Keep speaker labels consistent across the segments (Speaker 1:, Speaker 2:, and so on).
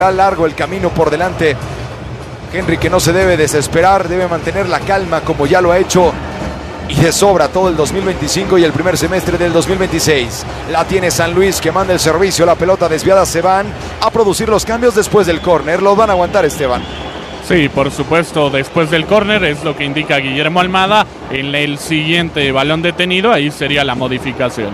Speaker 1: Largo el camino por delante. Henry, que no se debe desesperar, debe mantener la calma como ya lo ha hecho y de sobra todo el 2025 y el primer semestre del 2026. La tiene San Luis, que manda el servicio, la pelota desviada, se van a producir los cambios después del córner. Los van a aguantar, Esteban.
Speaker 2: Sí, por supuesto, después del córner es lo que indica Guillermo Almada. En el siguiente balón detenido, ahí sería la modificación.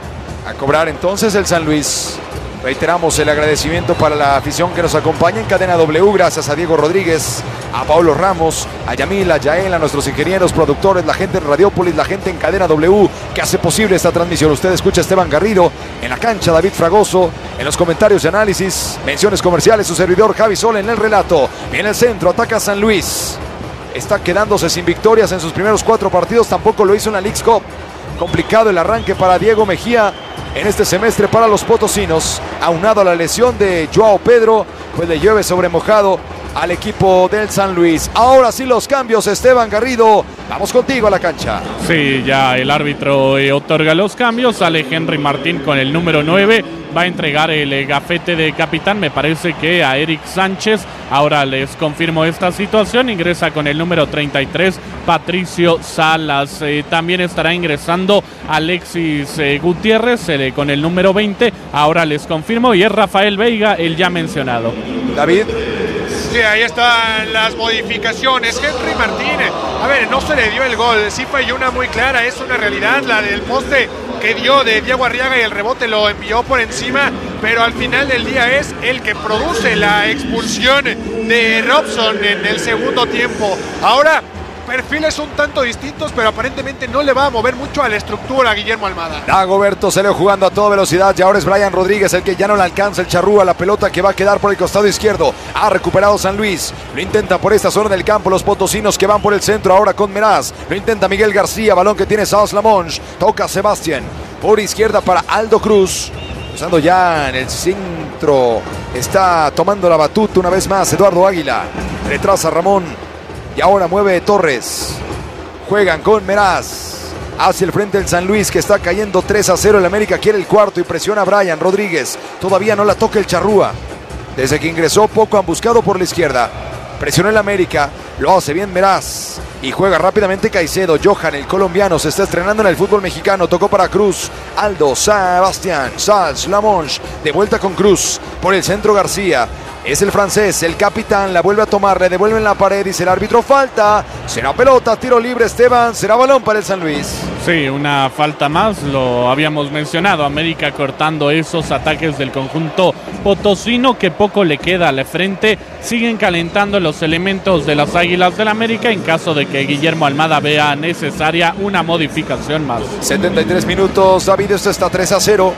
Speaker 1: A cobrar entonces el San Luis. Reiteramos el agradecimiento para la afición que nos acompaña en Cadena W, gracias a Diego Rodríguez, a Paulo Ramos, a Yamil, a Yael, a nuestros ingenieros, productores, la gente en Radiópolis, la gente en Cadena W que hace posible esta transmisión. Usted escucha a Esteban Garrido, en la cancha David Fragoso, en los comentarios de análisis, menciones comerciales, su servidor Javi Sol en el relato. Viene el centro, ataca San Luis. Está quedándose sin victorias en sus primeros 4 partidos, tampoco lo hizo en la Leagues Cup. Complicado el arranque para Diego Mejía en este semestre para los potosinos, aunado a la lesión de Joao Pedro, pues le llueve sobre mojado al equipo del San Luis. Ahora sí los cambios, Esteban Garrido, vamos contigo a la cancha.
Speaker 2: Sí, ya el árbitro otorga los cambios, sale Henry Martín con el número 9, va a entregar el gafete de capitán, me parece que a Eric Sánchez. Ahora les confirmo esta situación, ingresa con el número 33 Patricio Salas, también estará ingresando Alexis Gutiérrez con el número 20, ahora les confirmo, y es Rafael Veiga, el ya mencionado.
Speaker 1: David.
Speaker 3: Sí, ahí están las modificaciones. Henry Martín, a ver, no se le dio el gol, sí falló una muy clara, es una realidad, la del poste que dio de Diego Arriaga y el rebote lo envió por encima, pero al final del día es el que produce la expulsión de Robson en el segundo tiempo. Ahora, perfiles un tanto distintos, pero aparentemente no le va a mover mucho a la estructura a Guillermo Almada.
Speaker 1: Dagoberto salió jugando a toda velocidad y ahora es Brian Rodríguez el que ya no le alcanza el charrúa, la pelota que va a quedar por el costado izquierdo. Ha recuperado San Luis, lo intenta por esta zona del campo los potosinos que van por el centro ahora con Meraz, lo intenta Miguel García, balón que tiene Saus Lamonge, toca Sebastián por izquierda para Aldo Cruz, usando ya en el centro, está tomando la batuta una vez más Eduardo Águila, retrasa Ramón. Y ahora mueve Torres. Juegan con Meraz. Hacia el frente el San Luis, que está cayendo 3-0. El América quiere el cuarto y presiona a Brian Rodríguez. Todavía no la toca el charrúa. Desde que ingresó poco han buscado por la izquierda. Presionó el América. Lo hace bien Meraz. Y juega rápidamente Caicedo. Johan, el colombiano, se está estrenando en el fútbol mexicano. Tocó para Cruz. Aldo, Sebastián, Sals, Lamonge. De vuelta con Cruz. Por el centro García. Es el francés, el capitán, la vuelve a tomar, le devuelve en la pared, dice el árbitro, falta, será pelota, tiro libre Esteban, será balón para el San Luis.
Speaker 2: Sí, una falta más, lo habíamos mencionado, América cortando esos ataques del conjunto potosino, que poco le queda al frente, siguen calentando los elementos de las Águilas del América en caso de que Guillermo Almada vea necesaria una modificación más.
Speaker 1: 73 minutos, David, esto está 3-0,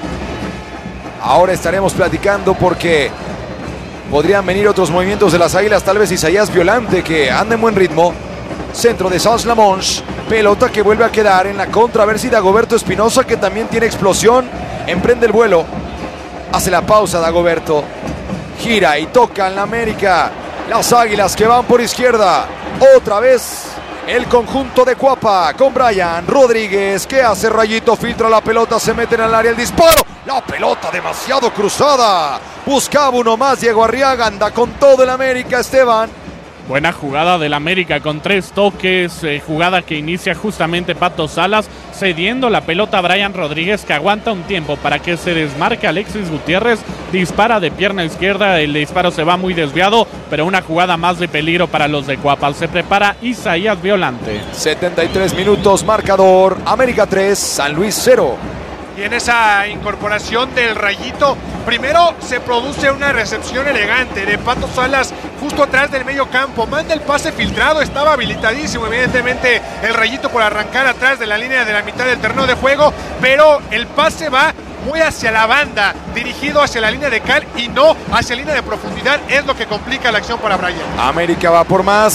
Speaker 1: ahora estaremos platicando porque podrían venir otros movimientos de las Águilas, tal vez Isaías Violante, que anda en buen ritmo. Centro de Saus Lamonge, pelota que vuelve a quedar en la contra, a ver si Dagoberto Espinosa, que también tiene explosión, emprende el vuelo. Hace la pausa Dagoberto, gira y toca en la América. Las Águilas que van por izquierda, otra vez el conjunto de Cuapa con Brian Rodríguez, que hace rayito, filtra la pelota, se mete en el área, el disparo. La pelota demasiado cruzada. Buscaba uno más Diego Arriaga, anda con todo el América, Esteban.
Speaker 2: Buena jugada del América con 3 toques, jugada que inicia justamente Pato Salas, cediendo la pelota a Brian Rodríguez, que aguanta un tiempo para que se desmarque Alexis Gutiérrez, dispara de pierna izquierda, el disparo se va muy desviado, pero una jugada más de peligro para los de Cuapa. Se prepara Isaías Violante.
Speaker 1: 73 minutos, marcador, América 3, San Luis 0.
Speaker 3: Y en esa incorporación del Rayito, primero se produce una recepción elegante de Pato Salas justo atrás del medio campo, manda el pase filtrado, estaba habilitadísimo evidentemente el Rayito por arrancar atrás de la línea de la mitad del terreno de juego, pero el pase va muy hacia la banda, dirigido hacia la línea de cal y no hacia la línea de profundidad, es lo que complica la acción para Brian.
Speaker 1: América va por más,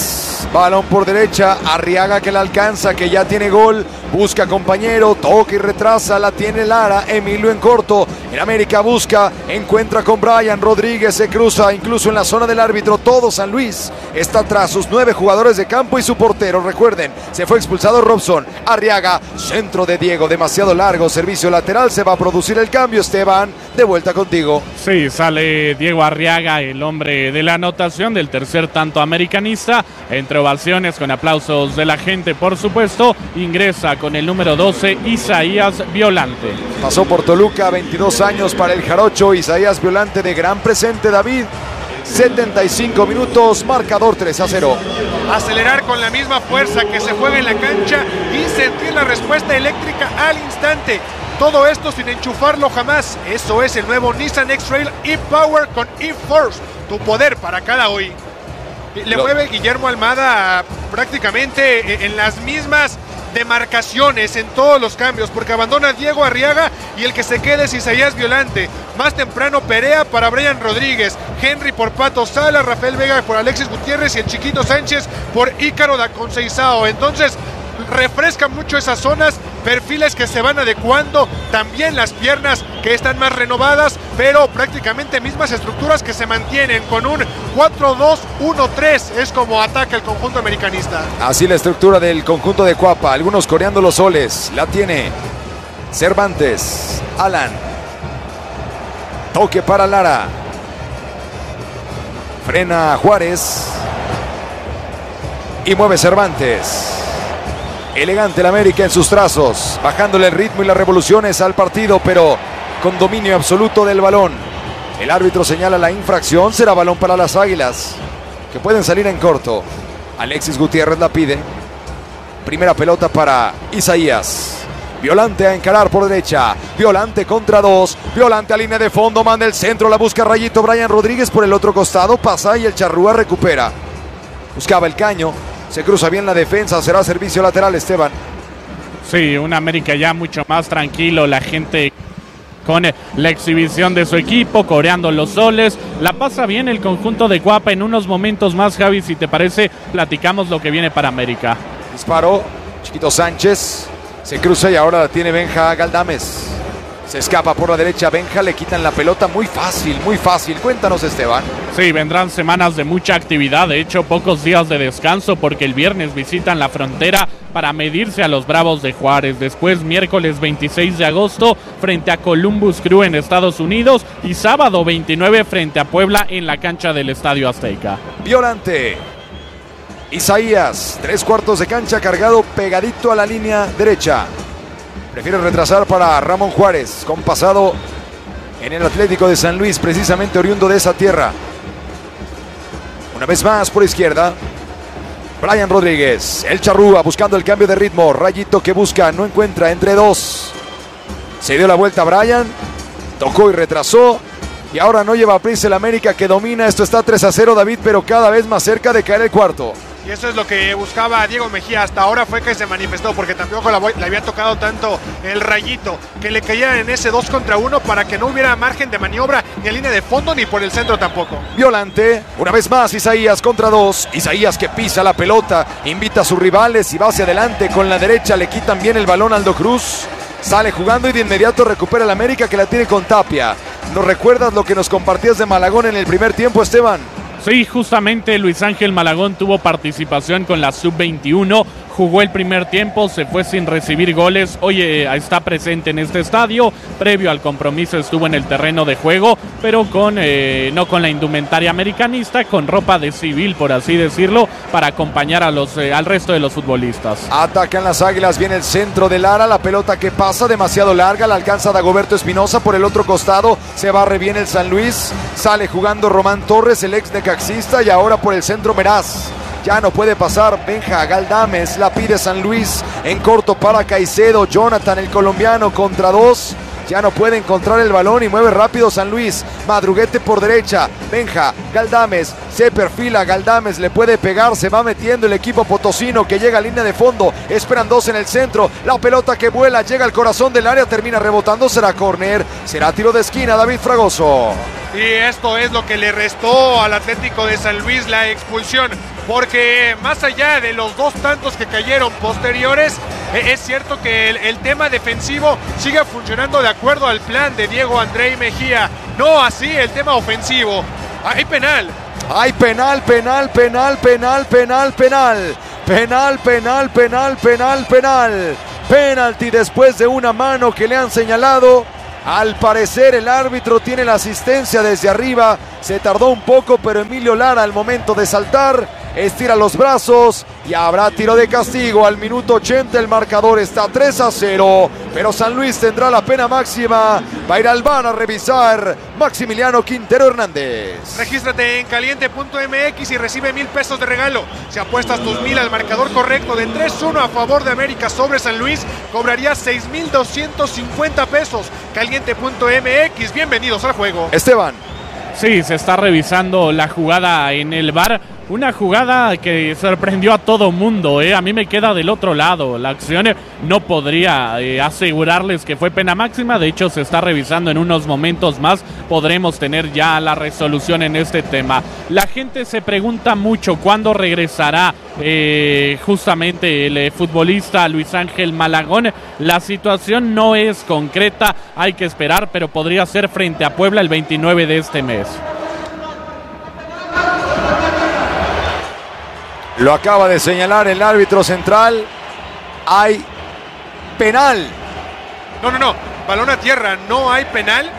Speaker 1: balón por derecha, Arriaga que la alcanza, que ya tiene gol, busca compañero, toca y retrasa, la tiene Lara, Emilio en corto, en América busca, encuentra con Brian Rodríguez, se cruza incluso en la zona del árbitro, todo San Luis está tras sus 9 jugadores de campo y su portero, recuerden, se fue expulsado Robson, Arriaga, centro de Diego, demasiado largo, servicio lateral, se va a producir el cambio, Esteban, de vuelta contigo.
Speaker 2: Sí, sale Diego Arriaga, el hombre de la anotación del tercer tanto americanista, entre ovaciones con aplausos de la gente, por supuesto, ingresa con el número 12, Isaías Violante.
Speaker 1: Pasó por Toluca, 22 años para el jarocho, Isaías Violante de gran presente, David. 75 minutos, marcador 3-0.
Speaker 3: Acelerar con la misma fuerza que se juega en la cancha y sentir la respuesta eléctrica al instante. Todo esto sin enchufarlo jamás. Eso es el nuevo Nissan X-Trail e-Power con e-Force. Tu poder para cada hoy. Le mueve Guillermo Almada prácticamente en las mismas demarcaciones en todos los cambios, porque abandona Diego Arriaga y el que se queda es Isaías Violante. Más temprano Perea para Brian Rodríguez, Henry por Pato Sala, Rafael Vega por Alexis Gutiérrez y el Chiquito Sánchez por Ícaro da Conceizao. Entonces refresca mucho esas zonas, perfiles que se van adecuando, también las piernas que están más renovadas, pero prácticamente mismas estructuras que se mantienen con un 4-2-1-3, es como ataca el conjunto americanista.
Speaker 1: Así la estructura del conjunto de Cuapa, algunos coreando los soles, la tiene Cervantes, Alan, toque para Lara, frena Juárez y mueve Cervantes. Elegante el América en sus trazos, bajándole el ritmo y las revoluciones al partido, pero con dominio absoluto del balón. El árbitro señala la infracción, será balón para las Águilas, que pueden salir en corto. Alexis Gutiérrez la pide. Primera pelota para Isaías. Violante a encarar por derecha. Violante contra 2. Violante a línea de fondo, manda el centro, la busca Rayito. Brian Rodríguez por el otro costado, pasa y el Charrúa recupera. Buscaba el caño. Se cruza bien la defensa, será servicio lateral, Esteban.
Speaker 2: Sí, un América ya mucho más tranquilo, la gente con la exhibición de su equipo, coreando los soles. La pasa bien el conjunto de Cuapa. En unos momentos más, Javi, si te parece, platicamos lo que viene para América.
Speaker 1: Disparo, Chiquito Sánchez, se cruza y ahora la tiene Benja Galdames. Se escapa por la derecha Benja, le quitan la pelota muy fácil, muy fácil. Cuéntanos, Esteban.
Speaker 2: Sí, vendrán semanas de mucha actividad, de hecho pocos días de descanso porque el viernes visitan la frontera para medirse a los Bravos de Juárez. Después miércoles 26 de agosto frente a Columbus Crew en Estados Unidos y sábado 29 frente a Puebla en la cancha del Estadio Azteca.
Speaker 1: Violante. Isaías, 3/4 de cancha cargado pegadito a la línea derecha. Prefiere retrasar para Ramón Juárez, con pasado en el Atlético de San Luis, precisamente oriundo de esa tierra. Una vez más por izquierda, Brian Rodríguez, el Charrúa buscando el cambio de ritmo. Rayito que busca, no encuentra, entre 2. Se dio la vuelta Brian, tocó y retrasó. Y ahora no lleva prisa el América, que domina. Esto está 3-0, David, pero cada vez más cerca de caer el cuarto.
Speaker 3: Y eso es lo que buscaba Diego Mejía. Hasta ahora fue que se manifestó, porque tampoco le había tocado tanto el Rayito, que le caía en ese 2 contra 1 para que no hubiera margen de maniobra ni en línea de fondo ni por el centro tampoco.
Speaker 1: Violante, una vez más Isaías contra 2. Isaías que pisa la pelota, invita a sus rivales y va hacia adelante con la derecha. Le quitan bien el balón a Aldo Cruz. Sale jugando y de inmediato recupera el América, que la tiene con Tapia. ¿Nos recuerdas lo que nos compartías de Malagón en el primer tiempo, Esteban?
Speaker 2: Sí, justamente Luis Ángel Malagón tuvo participación con la Sub-21, jugó el primer tiempo, se fue sin recibir goles, hoy está presente en este estadio, previo al compromiso estuvo en el terreno de juego, pero no con la indumentaria americanista, con ropa de civil, por así decirlo, para acompañar a al resto de los futbolistas.
Speaker 1: Atacan las Águilas, viene el centro de Lara, la pelota que pasa demasiado larga, la alcanza Dagoberto Espinosa por el otro costado, se barre bien el San Luis, sale jugando Román Torres, el ex necaxista, y ahora por el centro Meraz. Ya no puede pasar Benja Galdames, la pide San Luis en corto para Caicedo. Jonathan, el colombiano, contra 2. Ya no puede encontrar el balón y mueve rápido San Luis. Madruguete por derecha. Benja, Galdames, se perfila. Galdames le puede pegar. Se va metiendo el equipo potosino que llega a línea de fondo. Esperan dos en el centro. La pelota que vuela llega al corazón del área. Termina rebotando. Será córner. Será tiro de esquina. David Fragoso.
Speaker 3: Y esto es lo que le restó al Atlético de San Luis, la expulsión. Porque más allá de los dos tantos que cayeron posteriores, es cierto que el tema defensivo sigue funcionando de acuerdo al plan de Diego Andrei Mejía. No así el tema ofensivo. Hay penal.
Speaker 1: Hay penal. Penalti después de una mano que le han señalado. Al parecer el árbitro tiene la asistencia desde arriba. Se tardó un poco, pero Emilio Lara al momento de saltar estira los brazos y habrá tiro de castigo. Al minuto 80 el marcador está 3-0, pero San Luis tendrá la pena máxima. Va a ir al VAR a revisar Maximiliano Quintero Hernández.
Speaker 3: Regístrate en caliente.mx y recibe 1,000 pesos de regalo. Si apuestas tus 1,000 al marcador correcto de 3-1 a favor de América sobre San Luis, cobrarías 6,250 pesos. Caliente.mx, bienvenidos al juego.
Speaker 1: Esteban.
Speaker 2: Sí, se está revisando la jugada en el VAR. Una jugada que sorprendió a todo mundo, A mí me queda del otro lado. La acción no podría asegurarles que fue pena máxima. De hecho, se está revisando en unos momentos más. Podremos tener ya la resolución en este tema. La gente se pregunta mucho cuándo regresará justamente el futbolista Luis Ángel Malagón. La situación no es concreta, hay que esperar, pero podría ser frente a Puebla el 29 de este mes.
Speaker 1: Lo acaba de señalar el árbitro central. Hay penal.
Speaker 3: No. Balón a tierra, no hay penal.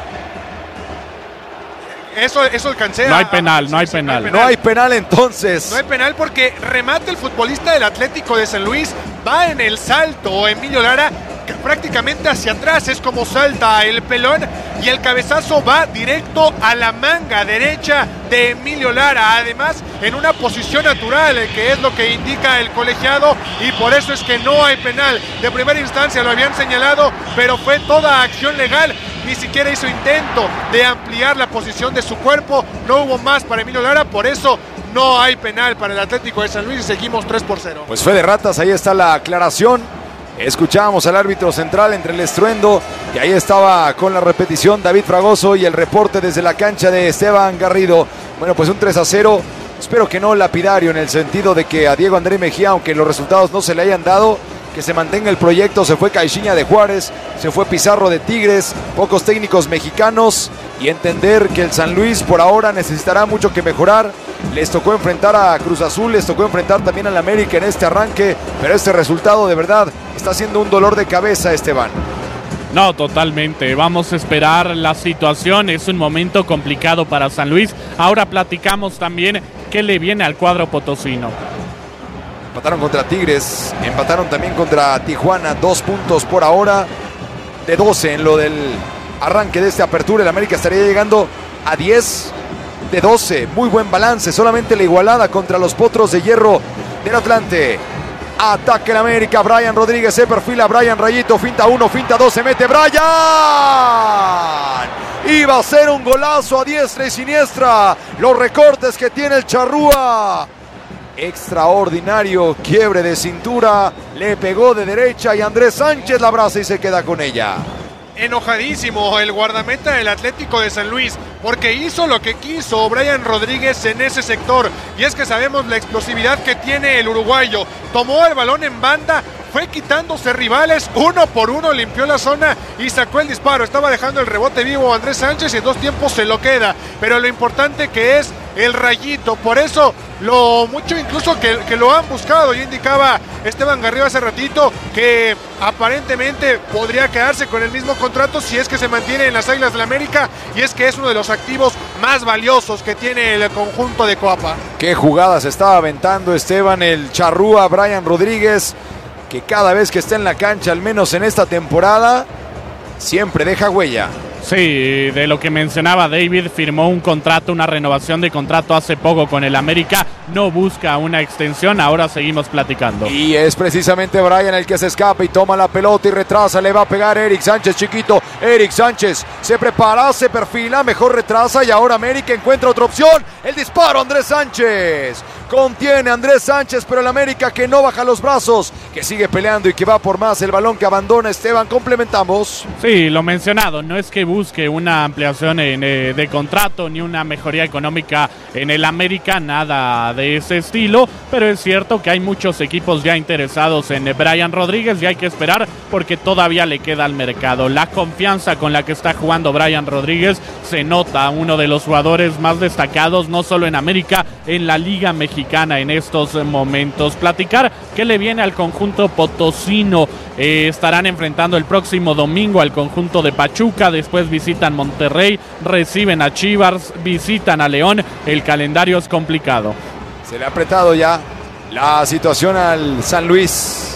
Speaker 3: Eso alcancé.
Speaker 2: No hay penal.
Speaker 1: No hay penal entonces.
Speaker 3: No hay penal porque remate el futbolista del Atlético de San Luis. Va en el salto Emilio Lara, prácticamente hacia atrás, es como salta el pelón, y el cabezazo va directo a la manga derecha de Emilio Lara, además en una posición natural, que es lo que indica el colegiado, y por eso es que no hay penal. De primera instancia lo habían señalado, pero fue toda acción legal, ni siquiera hizo intento de ampliar la posición de su cuerpo, no hubo más para Emilio Lara, por eso no hay penal para el Atlético de San Luis y seguimos 3-0.
Speaker 1: Pues fue de ratas, ahí está la aclaración. Escuchábamos al árbitro central entre el estruendo y ahí estaba con la repetición David Fragoso y el reporte desde la cancha de Esteban Garrido. Bueno, pues un 3-0, espero que no lapidario en el sentido de que a Diego Andrés Mejía, aunque los resultados no se le hayan dado, que se mantenga el proyecto. Se fue Caixinha de Juárez, se fue Pizarro de Tigres, pocos técnicos mexicanos, y entender que el San Luis por ahora necesitará mucho que mejorar. Les tocó enfrentar a Cruz Azul, les tocó enfrentar también al América en este arranque, pero este resultado de verdad está siendo un dolor de cabeza, Esteban.
Speaker 2: No, totalmente. Vamos a esperar la situación. Es un momento complicado para San Luis. Ahora platicamos también qué le viene al cuadro potosino.
Speaker 1: Empataron contra Tigres, empataron también contra Tijuana, 2 puntos por ahora de 12 en lo del arranque de esta apertura. El América estaría llegando a 10 de 12, muy buen balance, solamente la igualada contra los Potros de Hierro del Atlante. Ataque el América, Brian Rodríguez se perfila, Brian Rayito, finta 1, finta 2, se mete Brian. Iba a ser un golazo a diestra y siniestra, los recortes que tiene el Charrúa. Extraordinario quiebre de cintura, le pegó de derecha y Andrés Sánchez la abraza y se queda con ella.
Speaker 3: Enojadísimo el guardameta del Atlético de San Luis, porque hizo lo que quiso Brian Rodríguez en ese sector, y es que sabemos la explosividad que tiene el uruguayo. Tomó el balón en banda, fue quitándose rivales, uno por uno limpió la zona y sacó el disparo. Estaba dejando el rebote vivo a Andrés Sánchez y en 2 tiempos se lo queda, pero lo importante que es el Rayito, por eso lo mucho incluso que lo han buscado. Ya indicaba Esteban Garrido hace ratito que aparentemente podría quedarse con el mismo contrato si es que se mantiene en las Águilas del América, y es que es uno de los activos más valiosos que tiene el conjunto de Coapa.
Speaker 1: Qué jugadas estaba aventando Esteban, el Charrúa, Brian Rodríguez, que cada vez que está en la cancha, al menos en esta temporada, siempre deja huella.
Speaker 2: Sí, de lo que mencionaba David, firmó un contrato, una renovación de contrato hace poco con el América, no busca una extensión, ahora seguimos platicando.
Speaker 1: Y es precisamente Brian el que se escapa y toma la pelota y retrasa, le va a pegar Eric Sánchez, chiquito, Eric Sánchez se prepara, se perfila, mejor retrasa y ahora América encuentra otra opción, el disparo Andrés Sánchez, contiene Andrés Sánchez, pero el América que no baja los brazos, que sigue peleando y que va por más, el balón que abandona Esteban, complementamos.
Speaker 2: Sí, lo mencionado, no es que busque una ampliación de contrato ni una mejoría económica en el América, nada de ese estilo, pero es cierto que hay muchos equipos ya interesados en Brian Rodríguez y hay que esperar porque todavía le queda al mercado. La confianza con la que está jugando Brian Rodríguez se nota, uno de los jugadores más destacados, no solo en América, en la Liga Mexicana en estos momentos. Platicar qué le viene al conjunto potosino. Estarán enfrentando el próximo domingo al conjunto de Pachuca, después visitan Monterrey, reciben a Chivas, visitan a León, el calendario es complicado.
Speaker 1: Se le ha apretado ya la situación al San Luis.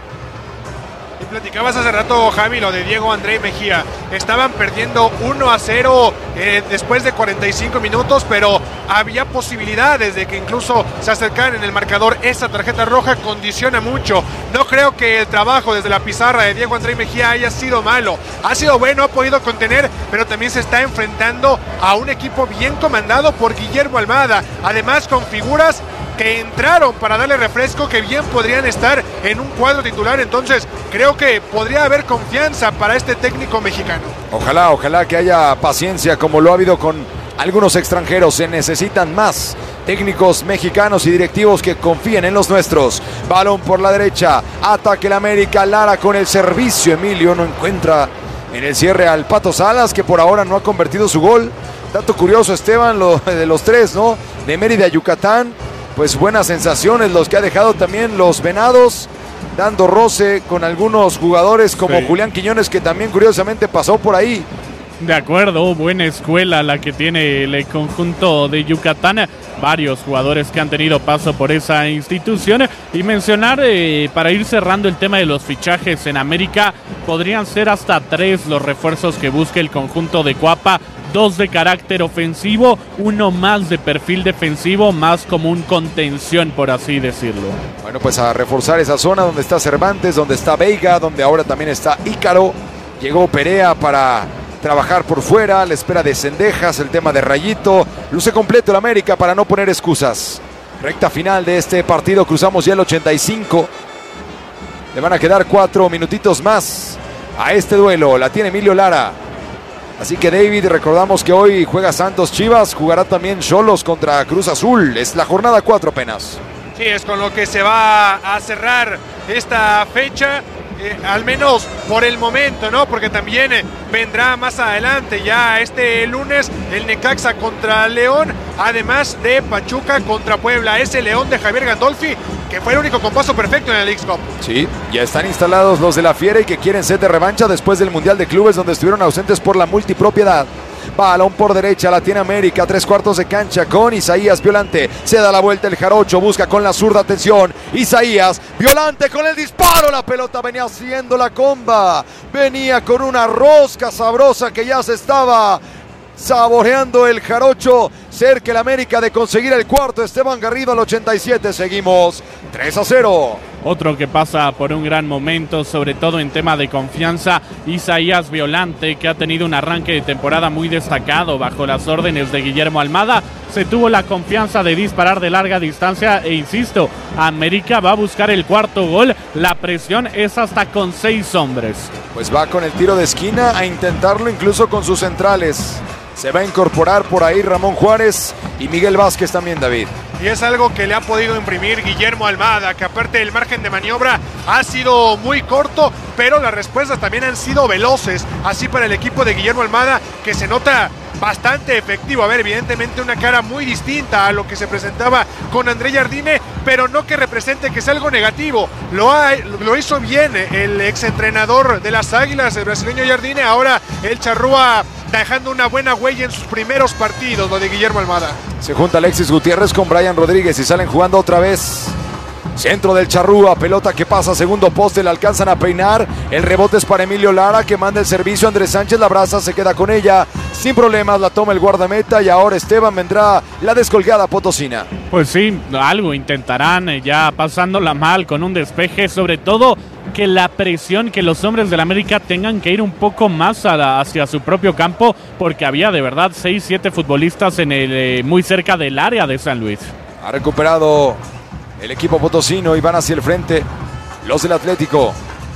Speaker 3: Y platicabas hace rato, Javi, lo de Diego André Mejía. Estaban perdiendo 1-0 después de 45 minutos, pero había posibilidades de que incluso se acercaran en el marcador. Esa tarjeta roja condiciona mucho. No creo que el trabajo desde la pizarra de Diego André Mejía haya sido malo. Ha sido bueno, ha podido contener, pero también se está enfrentando a un equipo bien comandado por Guillermo Almada. Además, con figuras que entraron para darle refresco, que bien podrían estar en un cuadro titular. Entonces creo que podría haber confianza para este técnico mexicano.
Speaker 1: Ojalá que haya paciencia como lo ha habido con algunos extranjeros. Se necesitan más técnicos mexicanos y directivos que confíen en los nuestros. Balón por la derecha, ataque el América, Lara con el servicio, Emilio no encuentra en el cierre al Pato Salas, que por ahora no ha convertido su gol. Dato curioso, Esteban, lo de los tres, ¿no? De Mérida a Yucatán, pues buenas sensaciones los que ha dejado también los Venados, dando roce con algunos jugadores como Julián Quiñones, que también curiosamente pasó por ahí.
Speaker 2: De acuerdo, buena escuela la que tiene el conjunto de Yucatán, varios jugadores que han tenido paso por esa institución. Y mencionar, para ir cerrando el tema de los fichajes en América, podrían ser hasta 3 los refuerzos que busque el conjunto de Cuapa. 2 de carácter ofensivo, 1 más de perfil defensivo, más como un contención, por así decirlo.
Speaker 1: Bueno, pues a reforzar esa zona donde está Cervantes, donde está Veiga, donde ahora también está Ícaro. Llegó Perea para trabajar por fuera, la espera de Cendejas, el tema de Rayito. Luce completo el América para no poner excusas. Recta final de este partido, cruzamos ya el 85. Le van a quedar 4 minutitos más a este duelo, la tiene Emilio Lara. Así que David, recordamos que hoy juega Santos Chivas, jugará también Xolos contra Cruz Azul. Es la jornada 4 apenas.
Speaker 3: Sí, es con lo que se va a cerrar esta fecha. Al menos por el momento, ¿no? Porque también vendrá más adelante, ya este lunes, el Necaxa contra León, además de Pachuca contra Puebla. Ese León de Javier Gandolfi, que fue el único con paso perfecto en el Leagues Cup.
Speaker 1: Sí, ya están instalados los de la Fiera y que quieren set de revancha después del Mundial de Clubes, donde estuvieron ausentes por la multipropiedad. Balón por derecha, la tiene América, 3/4 de cancha con Isaías Violante. Se da la vuelta el Jarocho, busca con la zurda, atención. Isaías Violante con el disparo, la pelota venía haciendo la comba. Venía con una rosca sabrosa que ya se estaba saboreando el Jarocho. Cerca el América de conseguir el cuarto. Esteban Garrido al 87. Seguimos 3-0.
Speaker 2: Otro que pasa por un gran momento, sobre todo en tema de confianza, Isaías Violante, que ha tenido un arranque de temporada muy destacado bajo las órdenes de Guillermo Almada. Se tuvo la confianza de disparar de larga distancia e insisto, América va a buscar el cuarto gol. La presión es hasta con 6 hombres.
Speaker 1: Pues va con el tiro de esquina a intentarlo incluso con sus centrales. Se va a incorporar por ahí Ramón Juárez y Miguel Vázquez también, David.
Speaker 3: Y es algo que le ha podido imprimir Guillermo Almada, que aparte el margen de maniobra ha sido muy corto, pero las respuestas también han sido veloces. Así para el equipo de Guillermo Almada, que se nota bastante efectivo. A ver, evidentemente una cara muy distinta a lo que se presentaba con André Jardine, pero no que represente que sea algo negativo. Lo hizo bien el exentrenador de las Águilas, el brasileño Jardine. Ahora el Charrúa dejando una buena huella en sus primeros partidos, lo de Guillermo Almada.
Speaker 1: Se junta Alexis Gutiérrez con Brian Rodríguez y salen jugando otra vez Centro del Charrúa, pelota que pasa a segundo poste, le alcanzan a peinar. El rebote es para Emilio Lara, que manda el servicio. Andrés Sánchez la abraza, se queda con ella sin problemas, la toma el guardameta y ahora Esteban vendrá la descolgada potosina.
Speaker 2: Pues sí, algo intentarán ya pasándola mal con un despeje, sobre todo que la presión, que los hombres del América tengan que ir un poco más hacia su propio campo, porque había de verdad 6-7 futbolistas en el muy cerca del área de San Luis.
Speaker 1: Ha recuperado el equipo potosino y van hacia el frente los del Atlético.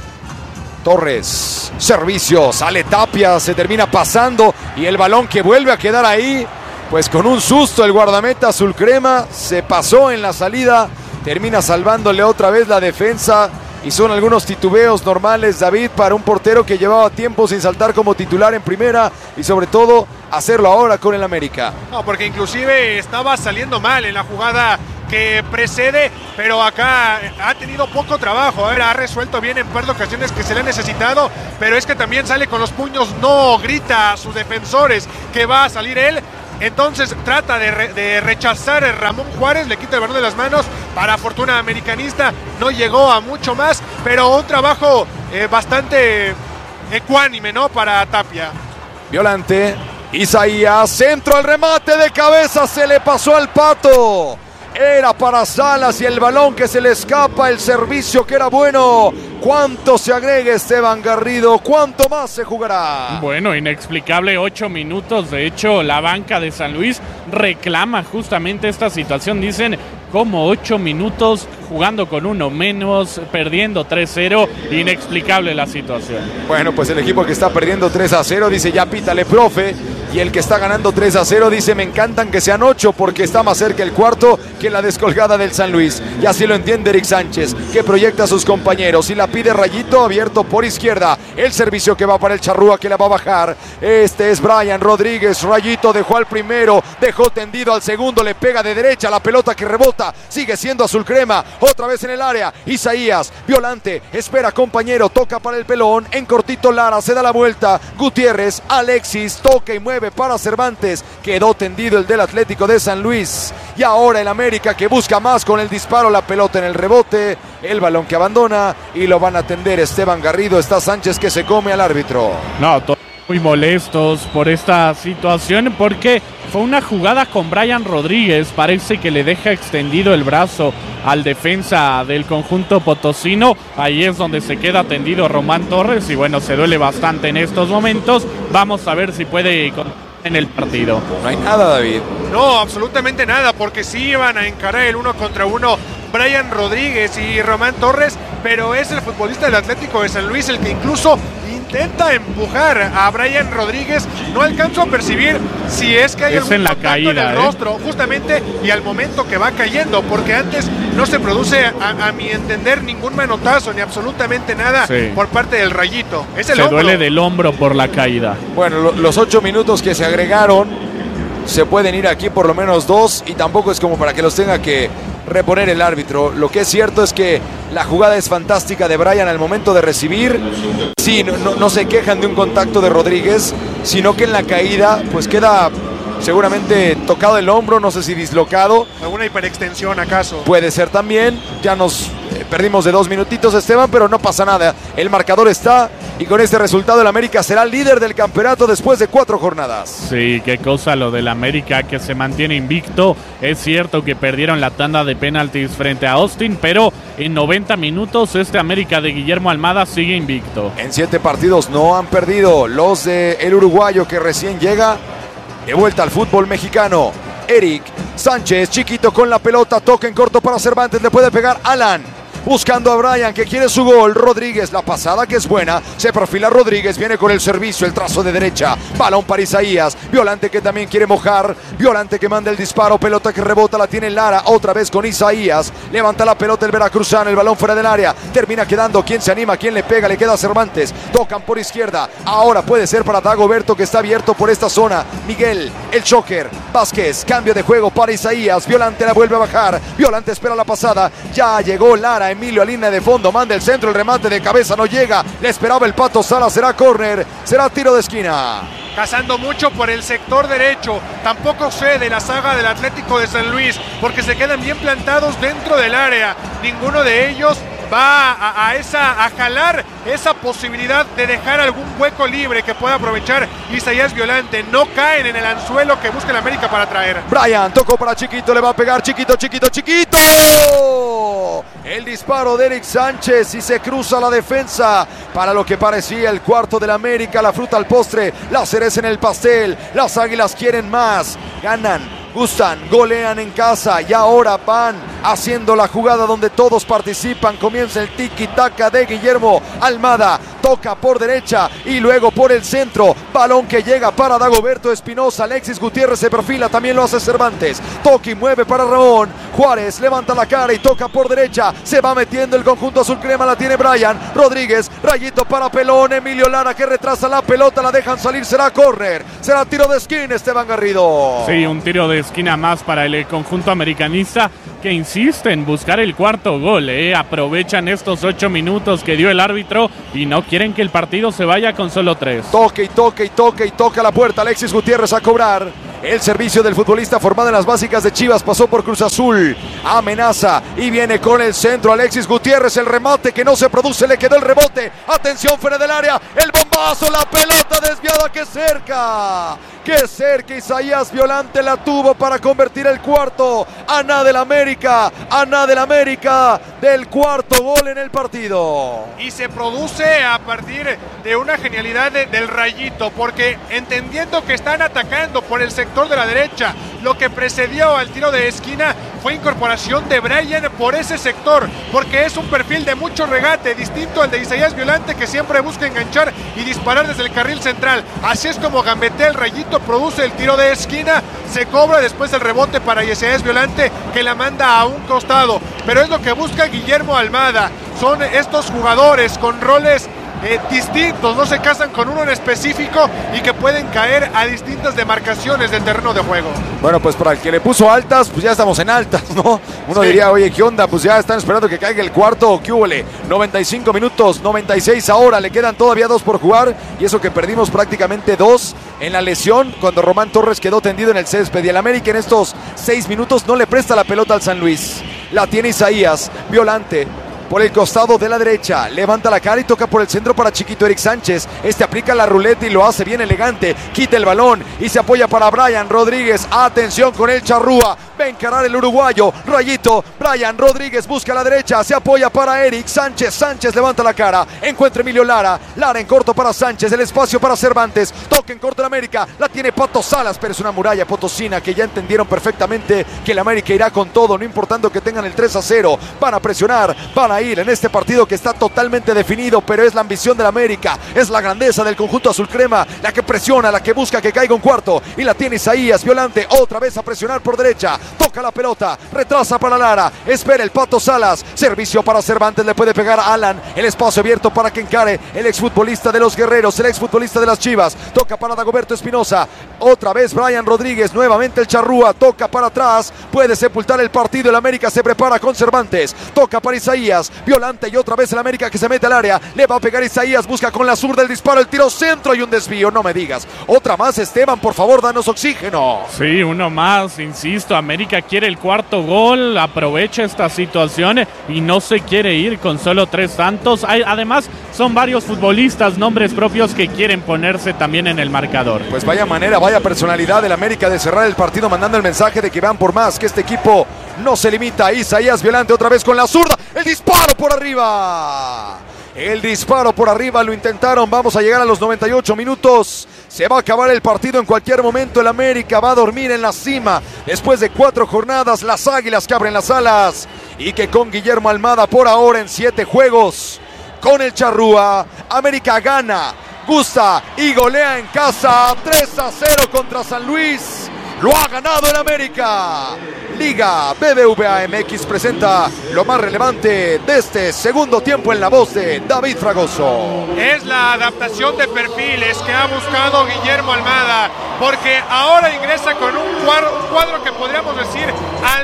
Speaker 1: Torres, servicio, sale Tapia, se termina pasando y el balón que vuelve a quedar ahí, pues con un susto el guardameta azul crema se pasó en la salida, termina salvándole otra vez la defensa. Y son algunos titubeos normales, David, para un portero que llevaba tiempo sin saltar como titular en primera y sobre todo hacerlo ahora con el América.
Speaker 3: No, porque inclusive estaba saliendo mal en la jugada que precede, pero acá ha tenido poco trabajo. Ha resuelto bien en par de ocasiones que se le ha necesitado, pero es que también sale con los puños, no grita a sus defensores que va a salir él. Entonces trata de rechazar a Ramón Juárez, le quita el balón de las manos. Para fortuna americanista no llegó a mucho más, pero un trabajo bastante ecuánime, ¿no? Para Tapia.
Speaker 1: Violante, Isaías, centro al remate de cabeza, se le pasó al Pato. Era para Salas y el balón que se le escapa, el servicio que era bueno. ¿Cuánto se agrega Esteban Garrido? ¿Cuánto más se jugará?
Speaker 2: Bueno, inexplicable, 8 minutos. De hecho, la banca de San Luis reclama justamente esta situación. Dicen, como 8 minutos jugando con uno menos, perdiendo 3-0. Inexplicable la situación.
Speaker 1: Bueno, pues el equipo que está perdiendo 3-0 dice, ya pítale, profe. Y el que está ganando 3-0 dice, me encantan que sean 8 porque está más cerca el cuarto que la descolgada del San Luis. Y así lo entiende Eric Sánchez, que proyecta a sus compañeros y la pide Rayito, abierto por izquierda. El servicio que va para el Charrúa, que la va a bajar. Este es Brian Rodríguez. Rayito dejó al primero, dejó tendido al segundo, le pega de derecha la pelota que rebota. Sigue siendo azul crema, otra vez en el área. Isaías, Violante, espera compañero, toca para el pelón. En cortito Lara, se da la vuelta. Gutiérrez, Alexis, toca y mueve para Cervantes, quedó tendido el del Atlético de San Luis y ahora el América que busca más con el disparo, la pelota en el rebote, el balón que abandona y lo van a atender Esteban Garrido. Está Sánchez que se come al árbitro.
Speaker 2: No, todos muy molestos por esta situación porque fue una jugada con Brian Rodríguez, parece que le deja extendido el brazo al defensa del conjunto potosino. Ahí es donde se queda tendido Román Torres y bueno, se duele bastante en estos momentos. Vamos a ver si puede en el partido.
Speaker 1: No hay nada, David.
Speaker 3: No, absolutamente nada, porque sí iban a encarar el 1 contra 1 Brian Rodríguez y Román Torres, pero es el futbolista del Atlético de San Luis el que incluso intenta empujar a Brian Rodríguez. No alcanzo a percibir si es que hay algún
Speaker 2: en la
Speaker 3: contacto
Speaker 2: caída,
Speaker 3: en el rostro, justamente, y al momento que va cayendo, porque antes no se produce, a mi entender, ningún manotazo, ni absolutamente nada por parte del Rayito. Es el hombro.
Speaker 2: Duele del hombro por la caída.
Speaker 1: Bueno, los 8 minutos que se agregaron, se pueden ir aquí por lo menos 2 y tampoco es como para que los tenga que reponer el árbitro. Lo que es cierto es que la jugada es fantástica de Brian al momento de recibir. Sí, no se quejan de un contacto de Rodríguez, sino que en la caída pues queda seguramente tocado el hombro, no sé si dislocado.
Speaker 3: ¿Alguna hiperextensión acaso?
Speaker 1: Puede ser también. Ya nos perdimos de 2 minutitos, Esteban, pero no pasa nada. El marcador está y con este resultado el América será líder del campeonato después de 4 jornadas.
Speaker 2: Sí, qué cosa lo del América, que se mantiene invicto. Es cierto que perdieron la tanda de penaltis frente a Austin, pero en 90 minutos este América de Guillermo Almada sigue invicto.
Speaker 1: En 7 partidos no han perdido los de el uruguayo que recién llega de vuelta al fútbol mexicano. Eric Sánchez, chiquito con la pelota, toca en corto para Cervantes, le puede pegar Alan. Buscando a Brian que quiere su gol. Rodríguez, la pasada que es buena. Se perfila Rodríguez, viene con el servicio, el trazo de derecha. Balón para Isaías. Violante que también quiere mojar. Violante que manda el disparo. Pelota que rebota, la tiene Lara. Otra vez con Isaías. Levanta la pelota el veracruzano. El balón fuera del área. Termina quedando. ¿Quién se anima? ¿Quién le pega? Le queda Cervantes. Tocan por izquierda. Ahora puede ser para Dagoberto que está abierto por esta zona. Miguel, el choker. Vázquez, cambio de juego para Isaías. Violante la vuelve a bajar. Violante espera la pasada. Ya llegó Lara. Emilio a línea de fondo, manda el centro, el remate de cabeza no llega, le esperaba el Pato Sala, será córner, será tiro de esquina.
Speaker 3: cazando mucho por el sector derecho. Tampoco cede la saga del Atlético de San Luis, porque se quedan bien plantados dentro del área. Ninguno de ellos va a jalar esa posibilidad de dejar algún hueco libre que pueda aprovechar Isaías Violante. No caen en el anzuelo que busca el América para traer.
Speaker 1: Brian tocó para Chiquito, le va a pegar Chiquito. El disparo de Eric Sánchez y se cruza la defensa para lo que parecía el cuarto del América. La fruta al postre, la cereza en el pastel. Las Águilas quieren más, ganan, gustan, golean en casa y ahora van haciendo la jugada donde todos participan. Comienza el tiki-taka de Guillermo Almada, toca por derecha y luego por el centro, balón que llega para Dagoberto Espinosa. Alexis Gutiérrez se perfila, también lo hace Cervantes, toca y mueve para Ramón Juárez, levanta la cara y toca por derecha, se va metiendo el conjunto azul crema, la tiene Brian Rodríguez, rayito para Pelón, Emilio Lara que retrasa la pelota, la dejan salir, será córner, será tiro de esquina, Esteban Garrido.
Speaker 2: Sí, un tiro de esquina más para el conjunto americanista, que insiste en buscar el cuarto gol. Aprovechan estos 8 minutos que dio el árbitro y no quieren que el partido se vaya con solo 3.
Speaker 1: Toca la puerta Alexis Gutiérrez a cobrar. El servicio del futbolista formado en las básicas de Chivas, pasó por Cruz Azul, amenaza y viene con el centro Alexis Gutiérrez, el remate que no se produce, le quedó el rebote, atención fuera del área, el bombazo, la pelota desviada, que cerca Isaías Violante la tuvo para convertir el cuarto, a nada del América del cuarto gol en el partido.
Speaker 3: Y se produce a partir de una genialidad del Rayito, porque entendiendo que están atacando por el sector de la derecha, lo que precedió al tiro de esquina fue incorporación de Brian por ese sector, porque es un perfil de mucho regate, distinto al de Isaías Violante, que siempre busca enganchar y disparar desde el carril central. Así es como gambetea el Rayito, produce el tiro de esquina, se cobra después el rebote para Isaías Violante, que la manda a un costado, pero es lo que busca Guillermo Almada. Son estos jugadores con roles distintos, no se casan con uno en específico y que pueden caer a distintas demarcaciones del terreno de juego.
Speaker 1: Bueno, pues para el que le puso altas, pues ya estamos en altas, ¿no? Uno diría, oye, ¿qué onda? Pues ya están esperando que caiga el cuarto, ¿qué húbole? 95 minutos, 96 ahora, le quedan todavía 2 por jugar, y eso que perdimos prácticamente 2 en la lesión, cuando Román Torres quedó tendido en el césped, y el América en estos 6 minutos no le presta la pelota al San Luis. La tiene Isaías Violante por el costado de la derecha, levanta la cara y toca por el centro para Chiquito Eric Sánchez. Aplica la ruleta y lo hace bien elegante, quita el balón y se apoya para Brian Rodríguez. Atención con el Charrúa, va a encarar el uruguayo, Rayito, Brian Rodríguez busca a la derecha, se apoya para Eric Sánchez, Sánchez levanta la cara, encuentra Emilio Lara en corto para Sánchez, el espacio para Cervantes, toca en corto en América, la tiene Pato Salas, pero es una muralla potosina que ya entendieron perfectamente que el América irá con todo, no importando que tengan el 3-0, van a presionar, van a ir en este partido que está totalmente definido, pero es la ambición del América, es la grandeza del conjunto azul crema, la que presiona, la que busca que caiga un cuarto, y la tiene Isaías Violante, otra vez a presionar por derecha, toca la pelota, retrasa para Lara, espera el Pato Salas, servicio para Cervantes, le puede pegar a Alan, el espacio abierto para que encare el exfutbolista de los Guerreros, el exfutbolista de las Chivas, toca para Dagoberto Espinosa, otra vez Brian Rodríguez, nuevamente el Charrúa, toca para atrás, puede sepultar el partido, el América se prepara con Cervantes, toca para Isaías Violante, y otra vez el América que se mete al área, le va a pegar Isaías, busca con la zurda el disparo, el tiro centro y un desvío, no me digas, otra más Esteban, por favor, danos oxígeno.
Speaker 2: Sí, uno más, insisto, América quiere el cuarto gol, aprovecha esta situación y no se quiere ir con solo 3 tantos, además son varios futbolistas, nombres propios que quieren ponerse también en el marcador.
Speaker 1: Pues vaya manera, vaya personalidad del América de cerrar el partido, mandando el mensaje de que van por más, que este equipo no se limita a Isaías Violante otra vez con la zurda, el disparo por arriba. El disparo por arriba, lo intentaron, vamos a llegar a los 98 minutos, se va a acabar el partido en cualquier momento, el América va a dormir en la cima, después de 4 jornadas, las Águilas que abren las alas, y que con Guillermo Almada por ahora en 7 juegos, con el Charrúa, América gana, gusta y golea en casa, 3-0 contra San Luis, lo ha ganado el América. Liga BBVA MX presenta lo más relevante de este segundo tiempo en la voz de David Fragoso.
Speaker 3: Es la adaptación de perfiles que ha buscado Guillermo Almada, porque ahora ingresa con un cuadro que podríamos decir alterna.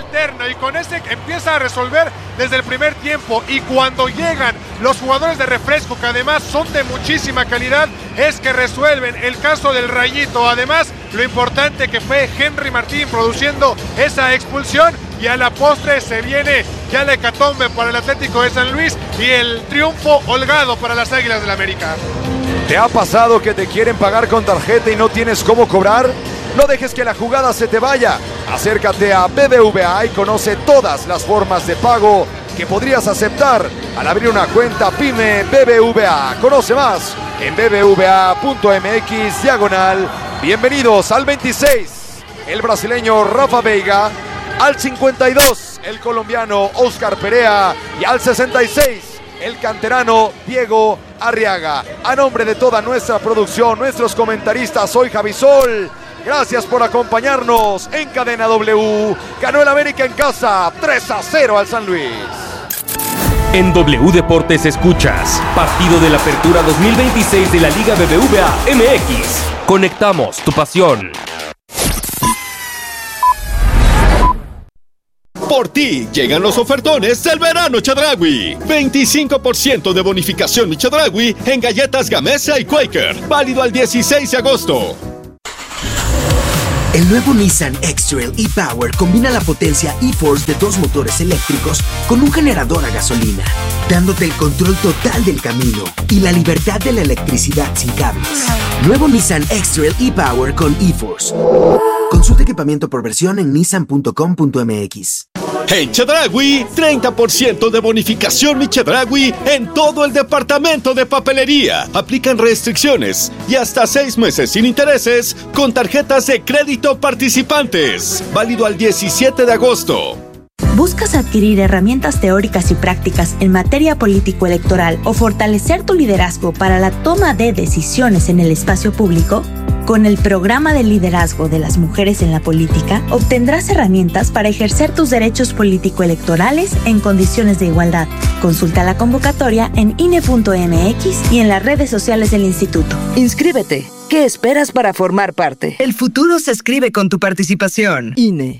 Speaker 3: y con ese empieza a resolver desde el primer tiempo, y cuando llegan los jugadores de refresco, que además son de muchísima calidad, es que resuelven. El caso del Rayito, además lo importante que fue Henry Martín produciendo esa expulsión, y a la postre se viene ya la hecatombe para el Atlético de San Luis y el triunfo holgado para las Águilas del América.
Speaker 1: ¿Te ha pasado que te quieren pagar con tarjeta y no tienes cómo cobrar? No dejes que la jugada se te vaya. Acércate a BBVA y conoce todas las formas de pago que podrías aceptar al abrir una cuenta PYME BBVA. Conoce más en bbva.mx/. Bienvenidos al 26, el brasileño Rafa Veiga, al 52, el colombiano Oscar Perea, y al 66, el canterano Diego Arriaga. A nombre de toda nuestra producción, nuestros comentaristas, soy Javisol. Gracias por acompañarnos en Cadena W. Ganó el América en casa, 3-0 al San Luis.
Speaker 4: En W Deportes escuchas partido de la Apertura 2026 de la Liga BBVA MX. Conectamos tu pasión.
Speaker 5: Por ti llegan los ofertones del verano Chedraui. 25% de bonificación Chedraui en galletas Gamesa y Quaker. Válido al 16 de agosto.
Speaker 6: El nuevo Nissan X-Trail e-Power combina la potencia e-Force de 2 motores eléctricos con un generador a gasolina, dándote el control total del camino y la libertad de la electricidad sin cables. Nuevo Nissan X-Trail e-Power con e-Force. Consulta equipamiento por versión en nissan.com.mx.
Speaker 5: En Chedraui, 30% de bonificación mi Chedraui en todo el departamento de papelería. Aplican restricciones y hasta 6 meses sin intereses con tarjetas de crédito participantes. Válido al 17 de agosto.
Speaker 7: ¿Buscas adquirir herramientas teóricas y prácticas en materia político-electoral o fortalecer tu liderazgo para la toma de decisiones en el espacio público? Con el programa de liderazgo de las mujeres en la política, obtendrás herramientas para ejercer tus derechos político-electorales en condiciones de igualdad. Consulta la convocatoria en INE.mx y en las redes sociales del instituto.
Speaker 8: Inscríbete. ¿Qué esperas para formar parte?
Speaker 9: El futuro se escribe con tu participación.
Speaker 8: INE.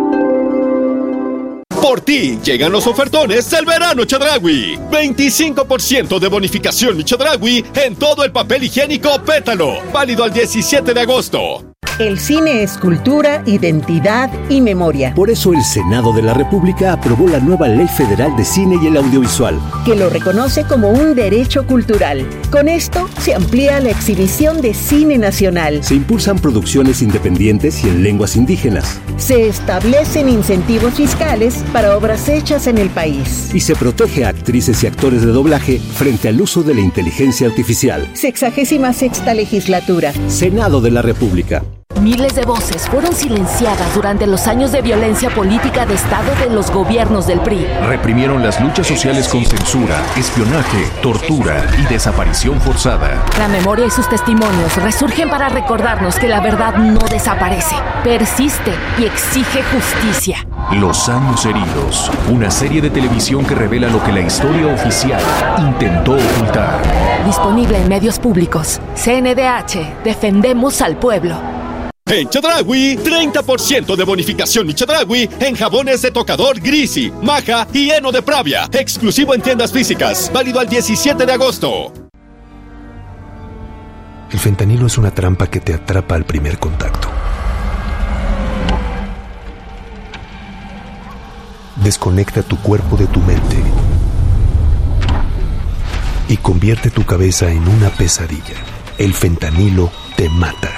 Speaker 5: Por ti llegan los ofertones del verano Chedraui. 25% de bonificación Chedraui en todo el papel higiénico Pétalo. Válido al 17 de agosto.
Speaker 10: El cine es cultura, identidad y memoria.
Speaker 11: Por eso el Senado de la República aprobó la nueva Ley Federal de Cine y el Audiovisual,
Speaker 10: que lo reconoce como un derecho cultural. Con esto se amplía la exhibición de cine nacional.
Speaker 11: Se impulsan producciones independientes y en lenguas indígenas.
Speaker 10: Se establecen incentivos fiscales para obras hechas en el país.
Speaker 11: Y se protege a actrices y actores de doblaje frente al uso de la inteligencia artificial.
Speaker 10: 66ª legislatura.
Speaker 11: Senado de la República.
Speaker 12: Miles de voces fueron silenciadas durante los años de violencia política de Estado de los gobiernos del PRI.
Speaker 13: Reprimieron las luchas sociales con censura, espionaje, tortura y desaparición forzada.
Speaker 12: La memoria y sus testimonios resurgen para recordarnos que la verdad no desaparece, persiste y exige justicia.
Speaker 13: Los años heridos, una serie de televisión que revela lo que la historia oficial intentó ocultar.
Speaker 12: Disponible en medios públicos. CNDH, defendemos al pueblo.
Speaker 5: En Chedraui, 30% de bonificación Chedraui en jabones de tocador Grisi, Maja y Heno de Pravia. Exclusivo en tiendas físicas. Válido al 17 de agosto.
Speaker 14: El fentanilo es una trampa que te atrapa al primer contacto. Desconecta tu cuerpo de tu mente y convierte tu cabeza en una pesadilla. El fentanilo te mata.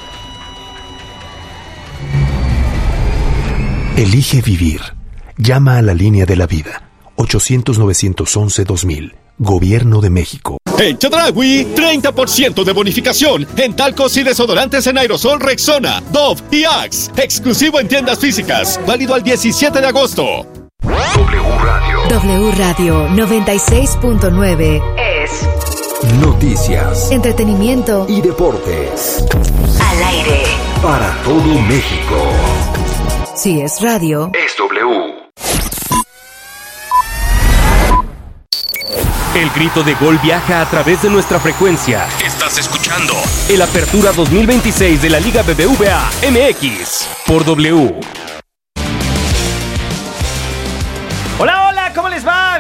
Speaker 14: Elige vivir. Llama a la línea de la vida. 800-911-2000. Gobierno de México.
Speaker 5: En Chedraui, 30% de bonificación en talcos y desodorantes en aerosol Rexona, Dove y Axe. Exclusivo en tiendas físicas. Válido al 17 de agosto.
Speaker 15: W Radio 96.9 es
Speaker 14: noticias,
Speaker 15: entretenimiento
Speaker 14: y deportes.
Speaker 15: Al aire.
Speaker 14: Para todo México.
Speaker 15: Si es radio,
Speaker 14: es W.
Speaker 4: El grito de gol viaja a través de nuestra frecuencia. Estás escuchando el Apertura 2026 de la Liga BBVA MX por W.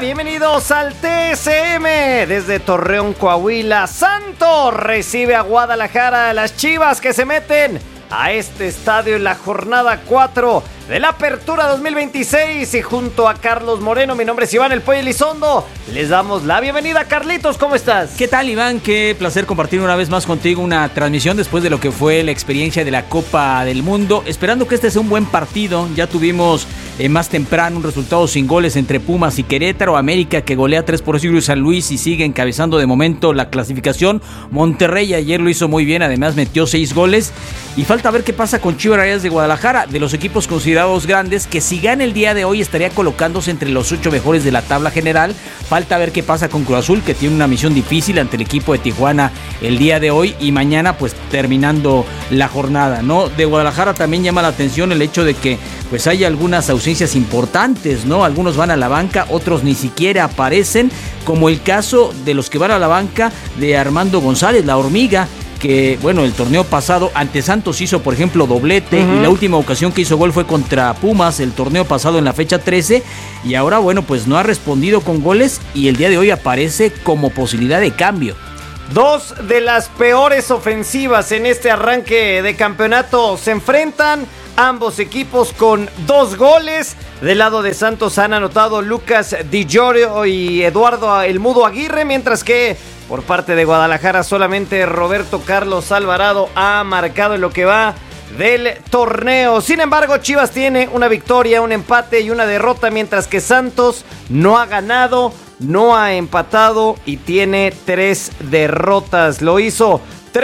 Speaker 16: bienvenidos al TSM. Desde Torreón, Coahuila, Santos recibe a Guadalajara, las Chivas que se meten a este estadio en la jornada 4 de la Apertura 2026 y junto a Carlos Moreno, mi nombre es Iván El Pollo Elizondo, les damos la bienvenida. Carlitos, ¿cómo estás?
Speaker 17: ¿Qué tal, Iván? Qué placer compartir una vez más contigo una transmisión después de lo que fue la experiencia de la Copa del Mundo, esperando que este sea un buen partido. Ya tuvimos más temprano un resultado sin goles entre Pumas y Querétaro, América que golea 3-0 San Luis y sigue encabezando de momento la clasificación. Monterrey ayer lo hizo muy bien, además metió 6 goles y falta ver qué pasa con Chivas Rayadas de Guadalajara, de los equipos considerados grandes, que si gana el día de hoy estaría colocándose entre los 8 mejores de la tabla general. Falta ver qué pasa con Cruz Azul, que tiene una misión difícil ante el equipo de Tijuana el día de hoy y mañana pues terminando la jornada, ¿no? De Guadalajara también llama la atención el hecho de que pues hay algunas ausencias importantes, ¿no? Algunos van a la banca, otros ni siquiera aparecen, como el caso de los que van a la banca de Armando González, la Hormiga, que bueno, el torneo pasado ante Santos hizo por ejemplo doblete y la última ocasión que hizo gol fue contra Pumas el torneo pasado en la fecha 13 y ahora bueno pues no ha respondido con goles y el día de hoy aparece como posibilidad de cambio.
Speaker 16: Dos de las peores ofensivas en este arranque de campeonato se enfrentan, ambos equipos con 2 goles. Del lado de Santos han anotado Lucas Di Giorgio y Eduardo El Mudo Aguirre, mientras que por parte de Guadalajara solamente Roberto Carlos Alvarado ha marcado en lo que va del torneo. Sin embargo, Chivas tiene una victoria, un empate y una derrota, mientras que Santos no ha ganado, no ha empatado y tiene 3 derrotas. Lo hizo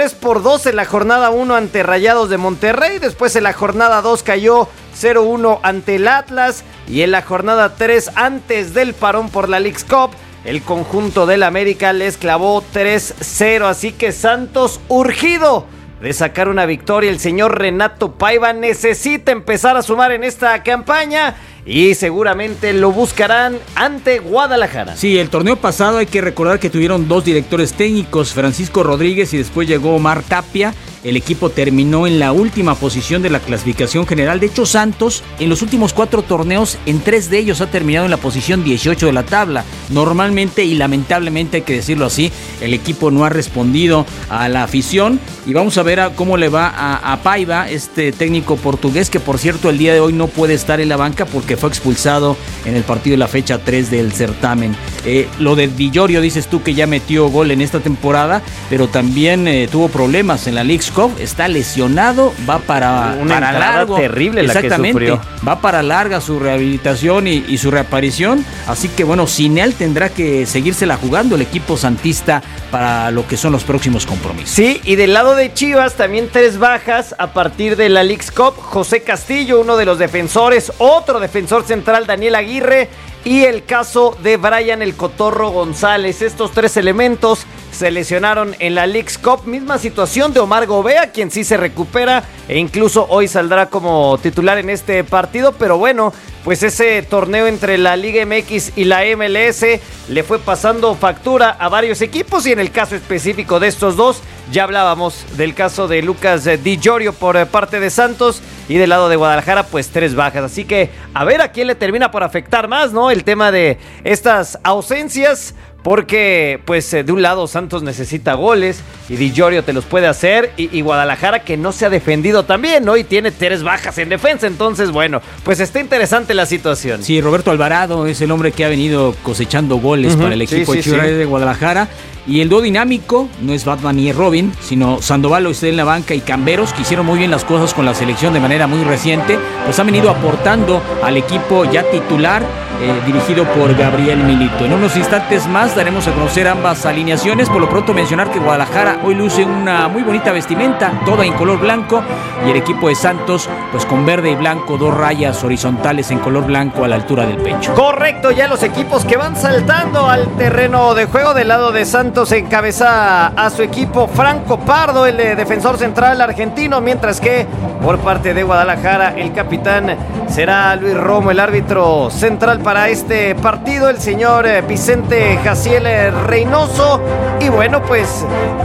Speaker 16: 3-2 en la jornada 1 ante Rayados de Monterrey. Después en la jornada 2 cayó 0-1 ante el Atlas. Y en la jornada 3, antes del parón por la Leagues Cup, el conjunto del América les clavó 3-0. Así que Santos, urgido de sacar una victoria, el señor Renato Paiva necesita empezar a sumar en esta campaña y seguramente lo buscarán ante Guadalajara.
Speaker 17: Sí, el torneo pasado hay que recordar que tuvieron 2 directores técnicos, Francisco Rodríguez y después llegó Omar Tapia. El equipo terminó en la última posición de la clasificación general. De hecho, Santos en los últimos 4 torneos, en 3 de ellos ha terminado en la posición 18 de la tabla. Normalmente y lamentablemente, hay que decirlo así, el equipo no ha respondido a la afición. Y vamos a ver cómo le va a Paiva, este técnico portugués, que por cierto el día de hoy no puede estar en la banca porque fue expulsado en el partido de la fecha 3 del certamen. Lo de Di Giorgio, dices tú que ya metió gol en esta temporada, pero también tuvo problemas en la Leagues Cup, está lesionado, va para largo.
Speaker 16: Terrible la que sufrió.
Speaker 17: Va para larga su rehabilitación y su reaparición, así que bueno, sin él tendrá que seguírsela jugando el equipo santista para lo que son los próximos compromisos.
Speaker 16: Sí, y del lado de Chivas también 3 bajas a partir de la Leagues Cup. José Castillo, uno de los defensores, otro defensor central, Daniel Aguirre, y el caso de Brian El Cotorro González. Estos 3 elementos se lesionaron en la Leagues Cup. Misma situación de Omar Gobea, quien sí se recupera e incluso hoy saldrá como titular en este partido. Pero bueno, pues ese torneo entre la Liga MX y la MLS le fue pasando factura a varios equipos y en el caso específico de estos dos, ya hablábamos del caso de Lucas Di Giorgio por parte de Santos y del lado de Guadalajara pues 3 bajas. Así que a ver a quién le termina por afectar más, ¿no? El tema de estas ausencias. Porque, pues, de un lado Santos necesita goles y Di Giorgio te los puede hacer y Guadalajara que no se ha defendido también, ¿no? Y tiene 3 bajas en defensa, entonces, bueno, pues está interesante la situación.
Speaker 17: Sí, Roberto Alvarado es el hombre que ha venido cosechando goles para el equipo de Chivas de Guadalajara. Y el dúo dinámico no es Batman y Robin, sino Sandoval o en la banca y Camberos, que hicieron muy bien las cosas con la selección de manera muy reciente, pues han venido aportando al equipo ya titular, dirigido por Gabriel Milito. En unos instantes más daremos a conocer ambas alineaciones. Por lo pronto mencionar que Guadalajara hoy luce una muy bonita vestimenta, toda en color blanco, y el equipo de Santos pues con verde y blanco, 2 rayas horizontales en color blanco a la altura del pecho.
Speaker 16: Correcto, ya los equipos que van saltando al terreno de juego. Del lado de Santos encabeza a su equipo Franco Pardo, el defensor central argentino, mientras que por parte de Guadalajara el capitán será Luis Romo, el árbitro central para este partido, el señor Vicente Jaciel Reynoso. Y bueno, pues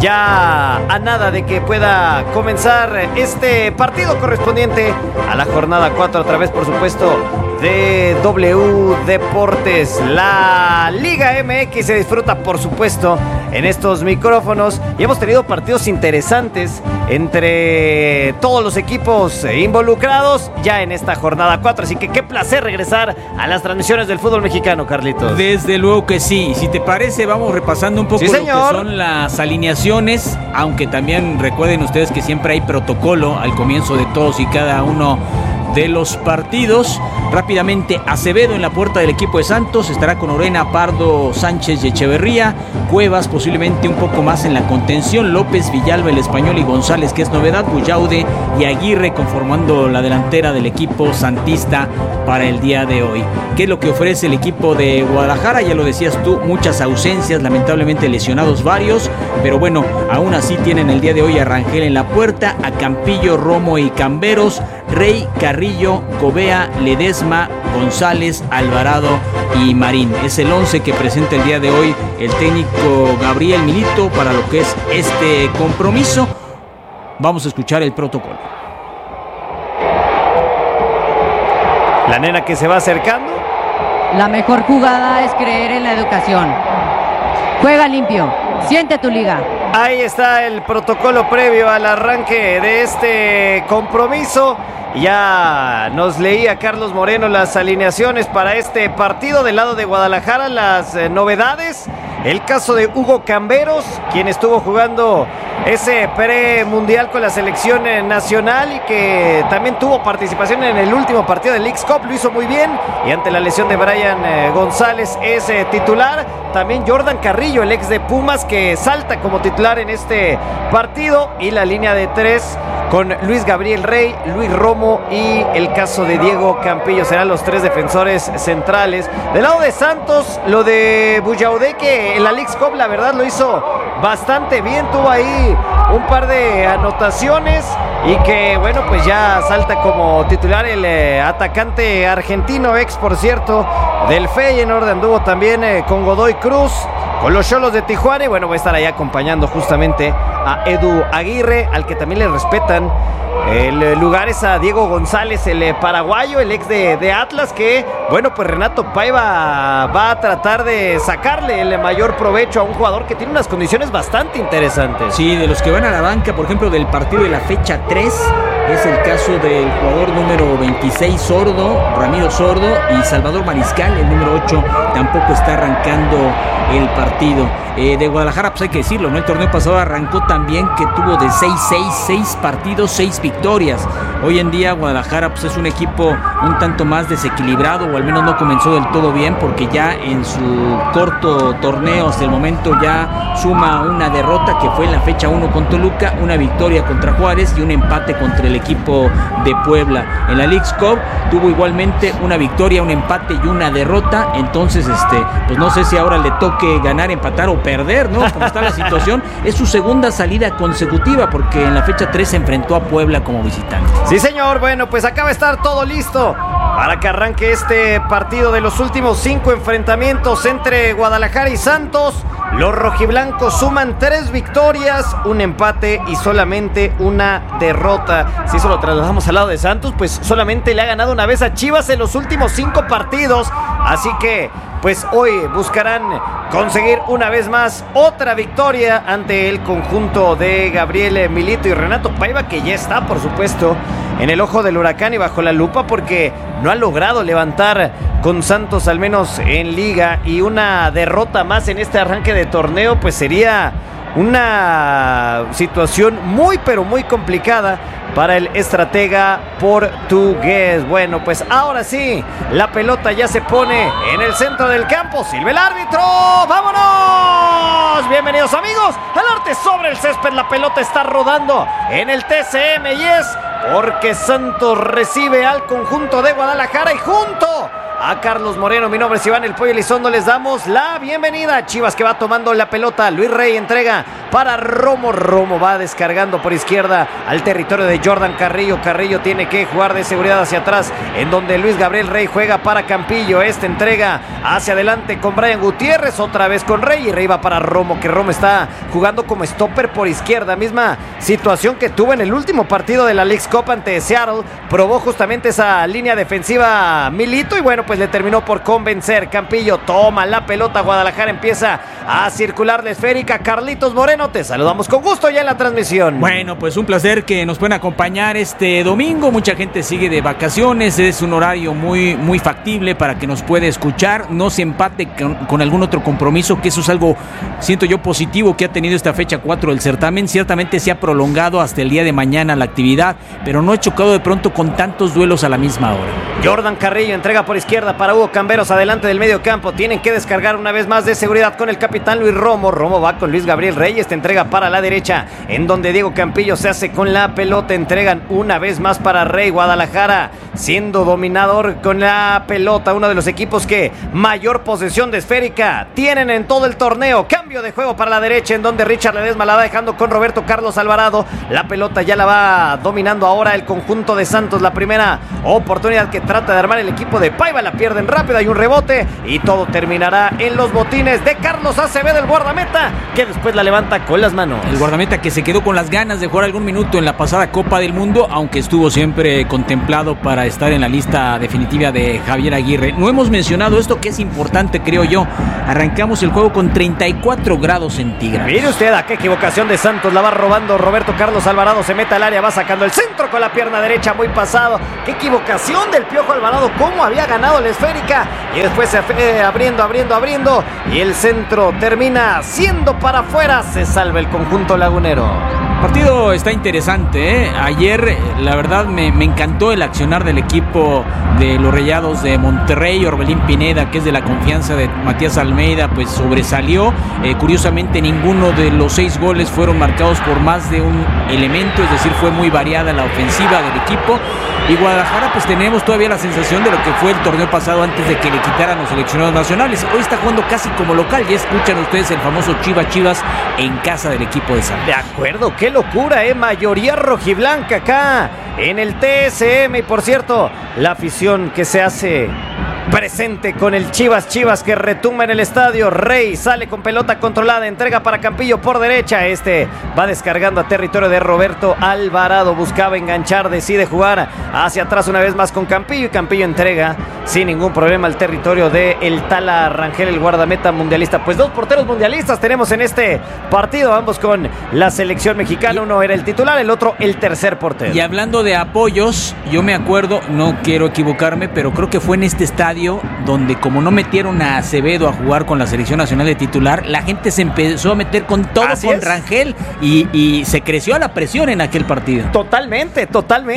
Speaker 16: ya a nada de que pueda comenzar este partido correspondiente a la jornada 4 a través, por supuesto, de W Deportes. La Liga MX se disfruta, por supuesto, en estos micrófonos y hemos tenido partidos interesantes entre todos los equipos involucrados ya en esta jornada 4, así que qué placer regresar a las transmisiones del fútbol mexicano, Carlitos.
Speaker 17: Desde luego que sí. Si te parece, vamos repasando un poco lo que son las alineaciones, aunque también recuerden ustedes que siempre hay protocolo al comienzo de todos y cada uno de los partidos. Rápidamente, Acevedo en la puerta del equipo de Santos, estará con Orena, Pardo, Sánchez y Echeverría. Cuevas posiblemente un poco más en la contención, López, Villalba, el Español y González, que es novedad, Bullaude y Aguirre conformando la delantera del equipo santista para el día de hoy. ¿Qué es lo que ofrece el equipo de Guadalajara? Ya lo decías tú, muchas ausencias, lamentablemente lesionados varios, pero bueno, aún así tienen el día de hoy a Rangel en la puerta, a Campillo, Romo y Camberos, Rey, Carrillo, Covea, Ledesma, González, Alvarado y Marín. Es el 11 que presenta el día de hoy el técnico Gabriel Milito para lo que es este compromiso. Vamos a escuchar el protocolo.
Speaker 16: La nena que se va acercando.
Speaker 18: La mejor jugada es creer en la educación. Juega limpio, siente tu liga.
Speaker 16: Ahí está el protocolo previo al arranque de este compromiso. Ya nos leía Carlos Moreno las alineaciones para este partido del lado de Guadalajara, las novedades. El caso de Hugo Camberos, quien estuvo jugando ese premundial con la selección nacional y que también tuvo participación en el último partido del Leagues Cup, lo hizo muy bien. Y ante la lesión de Brian González es titular. También Jordan Carrillo, el ex de Pumas, que salta como titular en este partido. Y la línea de 3 con Luis Gabriel Rey, Luis Romo y el caso de Diego Campillo. Serán los 3 defensores centrales. Del lado de Santos, lo de Bullaude, que en la Leagues Cup la verdad lo hizo bastante bien. Tuvo ahí un par de anotaciones y que bueno, pues ya salta como titular el atacante argentino, ex por cierto del Feyenoord. Anduvo también con Godoy Cruz, con los Xolos de Tijuana, y bueno, va a estar ahí acompañando justamente a Edu Aguirre, al que también le respetan el lugar es a Diego González, el paraguayo, el ex de Atlas, que bueno, pues Renato Paiva va a tratar de sacarle el mayor provecho a un jugador que tiene unas condiciones bastante interesantes.
Speaker 17: Sí, de los que van a la banca, por ejemplo, del partido de la fecha 3, es el caso del jugador número 26, Sordo, Ramiro Sordo, y Salvador Mariscal, el número 8, tampoco está arrancando el partido. De Guadalajara, pues hay que decirlo, ¿no? El torneo pasado arrancó también que tuvo de 6 partidos, 6 victorias. Hoy en día Guadalajara pues es un equipo un tanto más desequilibrado, o al menos no comenzó del todo bien, porque ya en su corto torneo hasta el momento ya suma una derrota que fue en la fecha 1 con Toluca, una victoria contra Juárez y un empate contra el equipo de Puebla. En la Leagues Cup tuvo igualmente una victoria, un empate y una derrota. Entonces pues no sé si ahora le toque ganar, empatar o perder, ¿no? Como está la situación. Es su segunda salida consecutiva, porque en la fecha 3 se enfrentó a Puebla como visitante.
Speaker 16: Sí, señor. Bueno, pues acaba de estar todo listo para que arranque este partido de los últimos 5 enfrentamientos entre Guadalajara y Santos. Los rojiblancos suman 3 victorias, un empate y solamente una derrota. Si eso lo trasladamos al lado de Santos, pues solamente le ha ganado una vez a Chivas en los últimos 5 partidos. Así que pues hoy buscarán conseguir una vez más otra victoria ante el conjunto de Gabriel Milito y Renato Paiva, que ya está, por supuesto, en el ojo del huracán y bajo la lupa, porque no ha logrado levantar con Santos, al menos en liga, y una derrota más en este arranque de torneo pues sería una situación muy pero muy complicada para el estratega portugués. Bueno, pues ahora sí, la pelota ya se pone en el centro del campo. Silba el árbitro. ¡Vámonos! Bienvenidos, amigos, al arte sobre el césped. La pelota está rodando en el TCM y es porque Santos recibe al conjunto de Guadalajara, y junto a Carlos Moreno. Mi nombre es Iván El Pollo Elizondo. Les damos la bienvenida. Chivas que va tomando la pelota. Luis Rey entrega para Romo. Romo va descargando por izquierda al territorio de Jordan Carrillo. Carrillo tiene que jugar de seguridad hacia atrás, en donde Luis Gabriel Rey juega para Campillo. Este entrega hacia adelante con Brian Gutiérrez. Otra vez con Rey. Y Rey va para Romo, que Romo está jugando como stopper por izquierda. Misma situación que tuvo en el último partido de la Leagues Cup ante Seattle. Probó justamente esa línea defensiva Milito y bueno, pues le terminó por convencer. Campillo toma la pelota, Guadalajara empieza a circular la esférica. Carlitos Moreno, te saludamos con gusto ya en la transmisión.
Speaker 17: Bueno, pues un placer que nos puedan acompañar este domingo. Mucha gente sigue de vacaciones, es un horario muy, muy factible para que nos pueda escuchar. No se empate con algún otro compromiso, que eso es algo, siento yo, positivo que ha tenido esta fecha 4 del certamen. Ciertamente se ha prolongado hasta el día de mañana la actividad, pero no ha chocado de pronto con tantos duelos a la misma hora.
Speaker 16: Jordan Carrillo entrega por izquierda para Hugo Camberos adelante del medio campo. Tienen que descargar una vez más de seguridad con el capitán Luis Romo. Romo va con Luis Gabriel Rey. Esta entrega para la derecha, en donde Diego Campillo se hace con la pelota. Entregan una vez más para Rey. Guadalajara siendo dominador con la pelota. Uno de los equipos que mayor posesión de esférica tienen en todo el torneo. Cambio de juego para la derecha, en donde Richard Ledesma la va dejando con Roberto Carlos Alvarado. La pelota ya la va dominando ahora el conjunto de Santos. La primera oportunidad que trata de armar el equipo de Paiva la pierden rápido. Hay un rebote y todo terminará en los botines de Carlos Acevedo, el guardameta, que después la levanta con las manos.
Speaker 17: El guardameta que se quedó con las ganas de jugar algún minuto en la pasada Copa del Mundo, aunque estuvo siempre contemplado para estar en la lista definitiva de Javier Aguirre. No hemos mencionado esto que es importante, creo yo. Arrancamos el juego con 34 grados centígrados.
Speaker 16: Mire usted a qué equivocación de Santos. La va robando Roberto Carlos Alvarado. Se mete al área, va sacando el centro con la pierna derecha, muy pasado. Qué equivocación del Piojo Alvarado. Cómo había ganado la esférica. Y después se fue abriendo. Y el centro termina siendo para afuera. Se salva el conjunto lagunero.
Speaker 17: El partido está interesante, ¿eh? Ayer, la verdad, me encantó el accionar del equipo de los Rayados de Monterrey. Orbelín Pineda, que es de la confianza de Matías Almeida, pues sobresalió. Curiosamente, ninguno de los 6 goles fueron marcados por más de un elemento, es decir, fue muy variada la ofensiva del equipo. Y Guadalajara, pues tenemos todavía la sensación de lo que fue el torneo pasado antes de que le quitaran los seleccionados nacionales. Hoy está jugando casi como local. Ya escuchan ustedes el famoso Chivas en casa del equipo de Santos.
Speaker 16: De acuerdo, qué locura, mayoría rojiblanca acá en el TSM. Y por cierto, la afición que se hace presente con el Chivas que retumba en el estadio. Rey sale con pelota controlada, entrega para Campillo por derecha. Este va descargando a territorio de Roberto Alvarado. Buscaba enganchar, decide jugar hacia atrás una vez más con Campillo. Y Campillo entrega sin ningún problema al territorio de el Tala Rangel, el guardameta mundialista. Pues 2 porteros mundialistas tenemos en este partido, ambos con la selección mexicana. Uno era el titular, el otro el tercer portero.
Speaker 17: Y hablando de apoyos, yo me acuerdo, no quiero equivocarme, pero creo que fue en este estadio donde, como no metieron a Acevedo a jugar con la selección nacional de titular, la gente se empezó a meter con todo con Rangel y se creció la presión en aquel partido.
Speaker 16: Totalmente.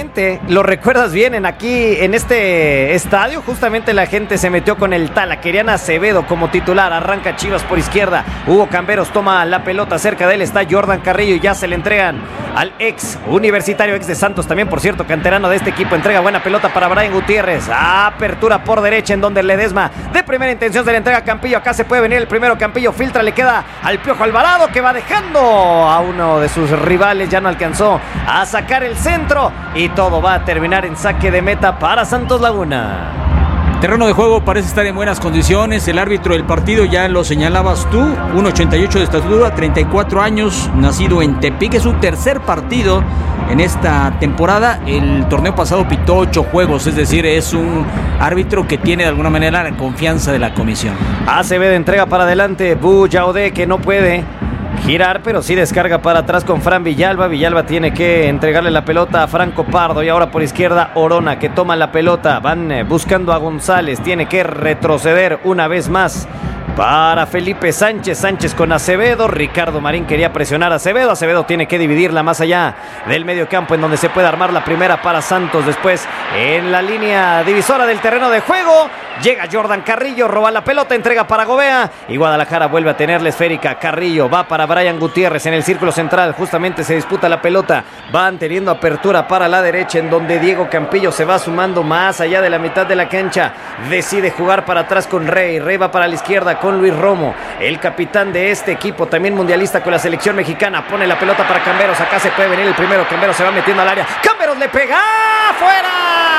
Speaker 16: Lo recuerdas bien, en este estadio justamente la gente se metió con el Tala. Querían a Acevedo como titular. Arranca Chivas por izquierda. Hugo Camberos toma la pelota. Cerca de él está Jordan Carrillo y ya se le entregan al ex universitario, ex de Santos también, por cierto, canterano de este equipo. Entrega buena pelota para Brian Gutiérrez. Apertura por derecha, en donde Ledesma de primera intención se le entrega a Campillo. Acá se puede venir el primero. Campillo filtra, le queda al Piojo Alvarado, que va dejando a uno de sus rivales. Ya no alcanzó a sacar el centro y todo va a terminar en saque de meta para Santos Laguna.
Speaker 17: Terreno de juego parece estar en buenas condiciones. El árbitro del partido, ya lo señalabas tú, 1.88 de estatura, 34 años, nacido en Tepic. Es su tercer partido en esta temporada. El torneo pasado pitó 8 juegos, es decir, es un árbitro que tiene de alguna manera la confianza de la comisión.
Speaker 16: Acevedo entrega para adelante, Bu Yaudé, que no puede girar, pero sí descarga para atrás con Fran Villalba. Villalba tiene que entregarle la pelota a Franco Pardo. Y ahora por izquierda Orona, que toma la pelota. Van buscando a González. Tiene que retroceder una vez más para Felipe Sánchez. Sánchez con Acevedo. Ricardo Marín quería presionar a Acevedo. Acevedo tiene que dividirla más allá del medio campo, en donde se puede armar la primera para Santos. Después, en la línea divisora del terreno de juego, llega Jordan Carrillo, roba la pelota, entrega para Gobea. Y Guadalajara vuelve a tener la esférica. Carrillo va para Brian Gutiérrez en el círculo central. Justamente se disputa la pelota. Van teniendo apertura para la derecha, en donde Diego Campillo se va sumando más allá de la mitad de la cancha. Decide jugar para atrás con Rey. Rey va para la izquierda con Luis Romo, el capitán de este equipo, también mundialista con la selección mexicana. Pone la pelota para Camberos. Acá se puede venir el primero. Camberos se va metiendo al área. Camberos le pega. ¡Fuera!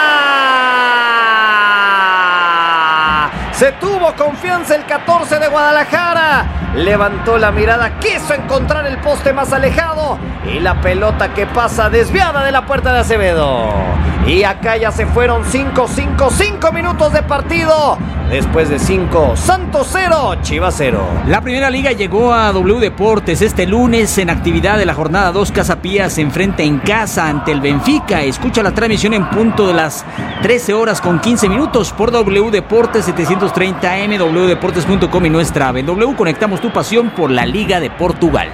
Speaker 16: Se tuvo confianza el 14 de Guadalajara. Levantó la mirada, quiso encontrar el poste más alejado. Y la pelota que pasa desviada de la puerta de Acevedo. Y acá ya se fueron 5 minutos de partido. Después de 5, Santos 0, Chivas 0.
Speaker 17: La primera liga llegó a W Deportes este lunes en actividad de la jornada 2. Casa Pía se enfrenta en casa ante el Benfica. Escucha la transmisión en punto de las 13 horas con 15 minutos por W Deportes 730 AM, wdeportes.com y nuestra app. En W conectamos tu pasión por la Liga de Portugal.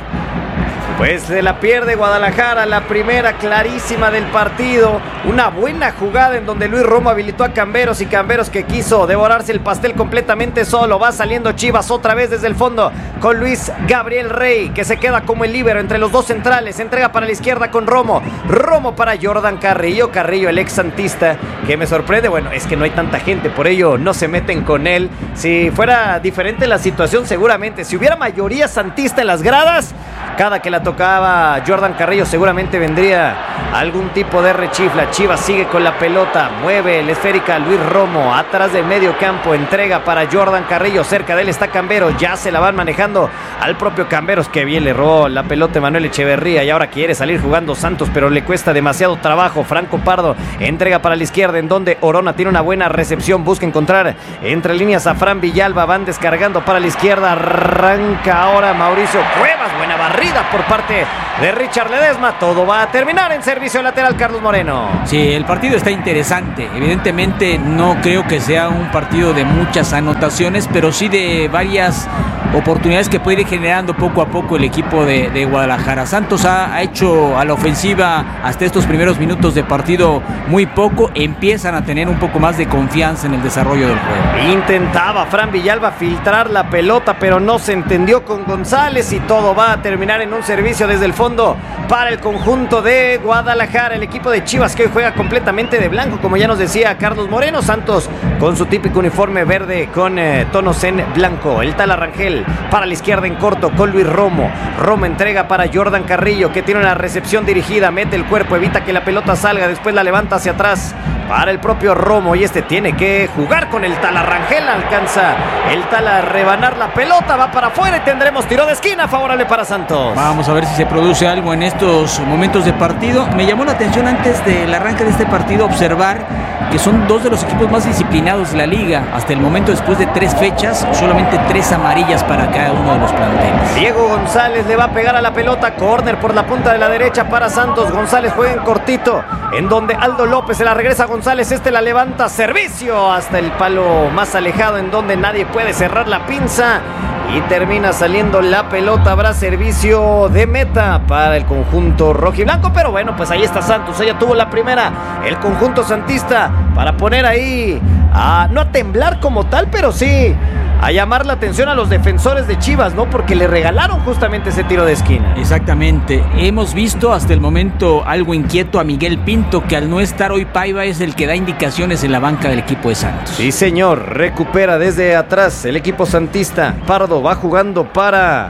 Speaker 16: Pues se la pierde Guadalajara, la primera clarísima del partido. Una buena jugada en donde Luis Romo habilitó a Camberos, y Camberos, que quiso devorarse el pastel completamente solo. Va saliendo Chivas otra vez desde el fondo con Luis Gabriel Rey, que se queda como el líbero entre los dos centrales. Entrega para la izquierda con Romo. Romo para Jordan Carrillo. Carrillo, el ex santista, que me sorprende. Bueno, es que no hay tanta gente, por ello no se meten con él. Si fuera diferente la situación, seguramente, si hubiera mayoría santista en las gradas, cada que la tocaba Jordan Carrillo seguramente vendría algún tipo de rechifla. Chivas sigue con la pelota, mueve la esférica Luis Romo atrás del medio campo, entrega para Jordan Carrillo. Cerca de él está Camberos, ya se la van manejando al propio Camberos, que bien le robó la pelota Manuel Echeverría, y ahora quiere salir jugando Santos, pero le cuesta demasiado trabajo. Franco Pardo entrega para la izquierda, en donde Orona tiene una buena recepción, busca encontrar entre líneas a Fran Villalba. Van descargando para la izquierda, arranca ahora Mauricio Cuevas. Buena barrida por parte de Richard Ledesma. Todo va a terminar en servicio lateral, Carlos Moreno.
Speaker 17: Sí, el partido está interesante. Evidentemente no creo que sea un partido de muchas anotaciones, pero sí de varias oportunidades que puede ir generando poco a poco el equipo de Guadalajara. Santos ha hecho a la ofensiva hasta estos primeros minutos de partido muy poco. Empiezan a tener un poco más de confianza en el desarrollo del juego.
Speaker 16: Intentaba Fran Villalba filtrar la pelota, pero no se entendió con González, y todo va a terminar en un servicio desde el fondo para el conjunto de Guadalajara. El equipo de Chivas, que hoy juega completamente de blanco, como ya nos decía Carlos Moreno. Santos con su típico uniforme verde con tonos en blanco. El Tala Rangel para la izquierda en corto con Luis Romo. Romo entrega para Jordan Carrillo, que tiene una recepción dirigida, mete el cuerpo, evita que la pelota salga, después la levanta hacia atrás para el propio Romo, y este tiene que jugar con el Tala Rangel. Alcanza el Tala a rebanar la pelota, va para afuera y tendremos tiro de esquina favorable para Santos.
Speaker 17: Vamos a ver si se produce algo en estos momentos de partido. Me llamó la atención antes del arranque de este partido observar que son dos de los equipos más disciplinados de la liga. Hasta el momento, después de 3 fechas, solamente 3 amarillas para cada uno de los planteles.
Speaker 16: Diego González le va a pegar a la pelota, córner por la punta de la derecha para Santos. González juega en cortito, en donde Aldo López se la regresa a González, este la levanta, servicio hasta el palo más alejado, en donde nadie puede cerrar la pinza, y termina saliendo la pelota. Habrá servicio de meta para el conjunto rojiblanco, pero bueno, pues ahí está Santos. Ella tuvo la primera, el conjunto santista, para poner ahí no a temblar como tal, pero sí a llamar la atención a los defensores de Chivas, ¿no? Porque le regalaron justamente ese tiro de esquina.
Speaker 17: Exactamente. Hemos visto hasta el momento algo inquieto a Miguel Pinto, que al no estar hoy Paiva es el que da indicaciones en la banca del equipo de Santos.
Speaker 16: Sí, señor. Recupera desde atrás el equipo santista. Pardo va jugando para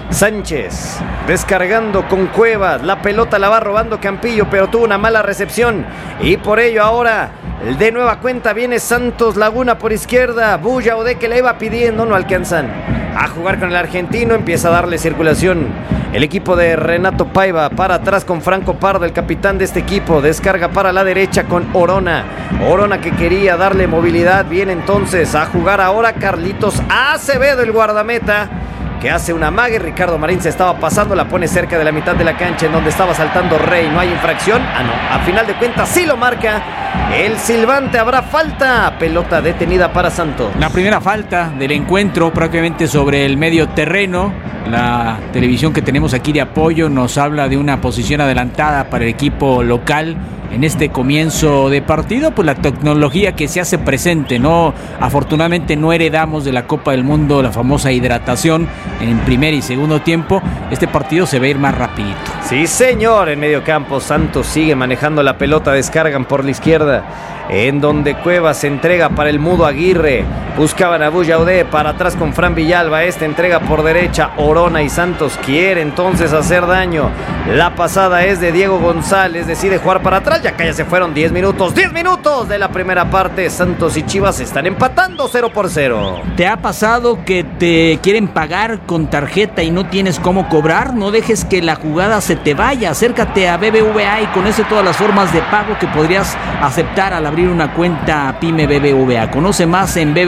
Speaker 16: Sánchez, descargando con Cuevas. La pelota la va robando Campillo, pero tuvo una mala recepción, y por ello ahora de nueva cuenta viene Santos Laguna por izquierda. Bulla Ode, que le iba pidiendo, no alcanzan a jugar con el argentino. Empieza a darle circulación el equipo de Renato Paiva. Para atrás con Franco Pardo, el capitán de este equipo. Descarga para la derecha con Orona. Orona, que quería darle movilidad. Viene entonces a jugar ahora Carlitos Acevedo, el guardameta, que hace una amague. Ricardo Marín se estaba pasando, la pone cerca de la mitad de la cancha en donde estaba saltando Rey. No hay infracción. No, a final de cuentas sí lo marca el silbante. Habrá falta, pelota detenida para Santos.
Speaker 17: La primera falta del encuentro prácticamente sobre el medio terreno. La televisión que tenemos aquí de apoyo nos habla de una posición adelantada para el equipo local en este comienzo de partido, pues la tecnología que se hace presente, ¿no? Afortunadamente no heredamos de la Copa del Mundo la famosa hidratación en primer y segundo tiempo. Este partido se va a ir más rapidito.
Speaker 16: Sí, señor, en medio campo Santos sigue manejando la pelota, descargan por la izquierda, en donde Cuevas se entrega para el Mudo Aguirre, buscaban a Buyaudé, para atrás con Fran Villalba, entrega por derecha, Orona y Santos quiere entonces hacer daño. La pasada es de Diego González, decide jugar para atrás, ya se fueron 10 minutos de la primera parte. Santos y Chivas están empatando 0-0.
Speaker 17: ¿Te ha pasado que te quieren pagar con tarjeta y no tienes cómo cobrar? No dejes que la jugada se te vaya, acércate a BBVA y conoce todas las formas de pago que podrías aceptar al abrir una cuenta PYME BBVA. Conoce más en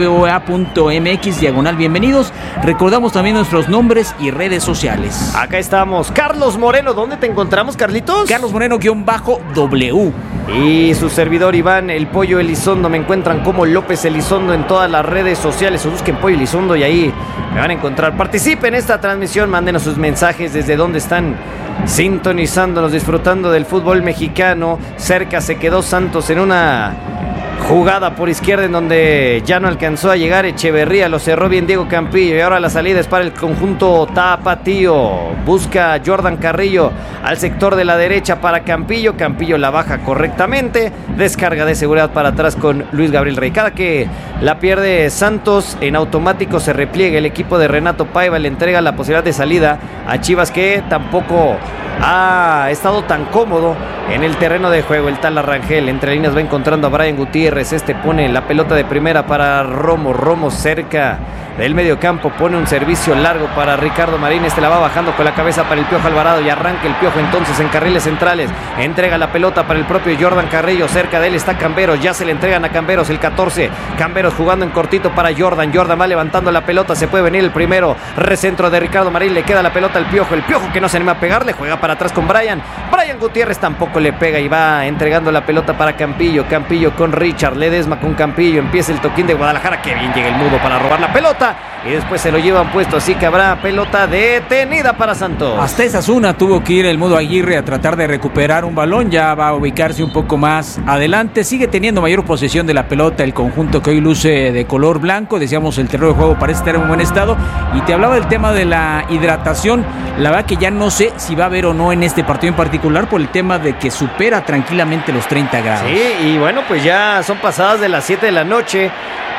Speaker 17: bbva.mx/bienvenidos. Recordamos también nuestros nombres y redes sociales.
Speaker 16: Acá estamos, Carlos Moreno. ¿Dónde te encontramos, Carlitos?
Speaker 17: Carlos Moreno_W.
Speaker 16: Y su servidor Iván El Pollo Elizondo. Me encuentran como López Elizondo en todas las redes sociales, o busquen Pollo Elizondo y ahí me van a encontrar. Participen en esta transmisión, mándenos sus mensajes desde donde están sintonizándonos, disfrutando del fútbol mexicano. Cerca se quedó Santos en una jugada por izquierda en donde ya no alcanzó a llegar Echeverría, lo cerró bien Diego Campillo y ahora la salida es para el conjunto tapatío. Busca Jordan Carrillo al sector de la derecha para Campillo, Campillo la baja correctamente, descarga de seguridad para atrás con Luis Gabriel Rey. Cada que la pierde Santos, en automático se repliega el equipo de Renato Paiva, le entrega la posibilidad de salida a Chivas, que tampoco ha estado tan cómodo en el terreno de juego. El tal Arrangel entre líneas va encontrando a Brian Gutiérrez, pone la pelota de primera para Romo cerca del medio campo, pone un servicio largo para Ricardo Marín, la va bajando con la cabeza para el Piojo Alvarado y arranca el Piojo entonces en carriles centrales, entrega la pelota para el propio Jordan Carrillo, cerca de él está Camberos, ya se le entregan a Camberos, el 14, Camberos jugando en cortito para Jordan va levantando la pelota, se puede venir el primero, recentro de Ricardo Marín, le queda la pelota al Piojo, el Piojo que no se anima a pegarle, juega para atrás con Brian Gutiérrez tampoco le pega y va entregando la pelota para Campillo con Richard, Ledesma con Campillo, empieza el toquín de Guadalajara, que bien llega el Mudo para robar la pelota y después se lo llevan puesto, así que habrá pelota detenida para Santos.
Speaker 17: Hasta esa zona tuvo que ir el Mudo Aguirre a tratar de recuperar un balón, ya va a ubicarse un poco más adelante, sigue teniendo mayor posesión de la pelota el conjunto que hoy luce de color blanco, decíamos el terreno de juego parece estar en un buen estado y te hablaba del tema de la hidratación, la verdad que ya no sé si va a haber o no en este partido en particular por el tema de que supera tranquilamente los 30 grados.
Speaker 16: Sí, y bueno, pues ya son pasadas de las 7 de la noche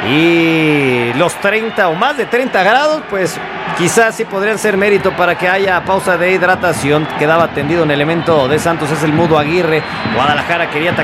Speaker 16: y los 30 o más de 30 grados, pues quizás sí podrían ser mérito para que haya pausa de hidratación. Quedaba tendido un elemento de Santos, es el Mudo Aguirre. Guadalajara quería atacar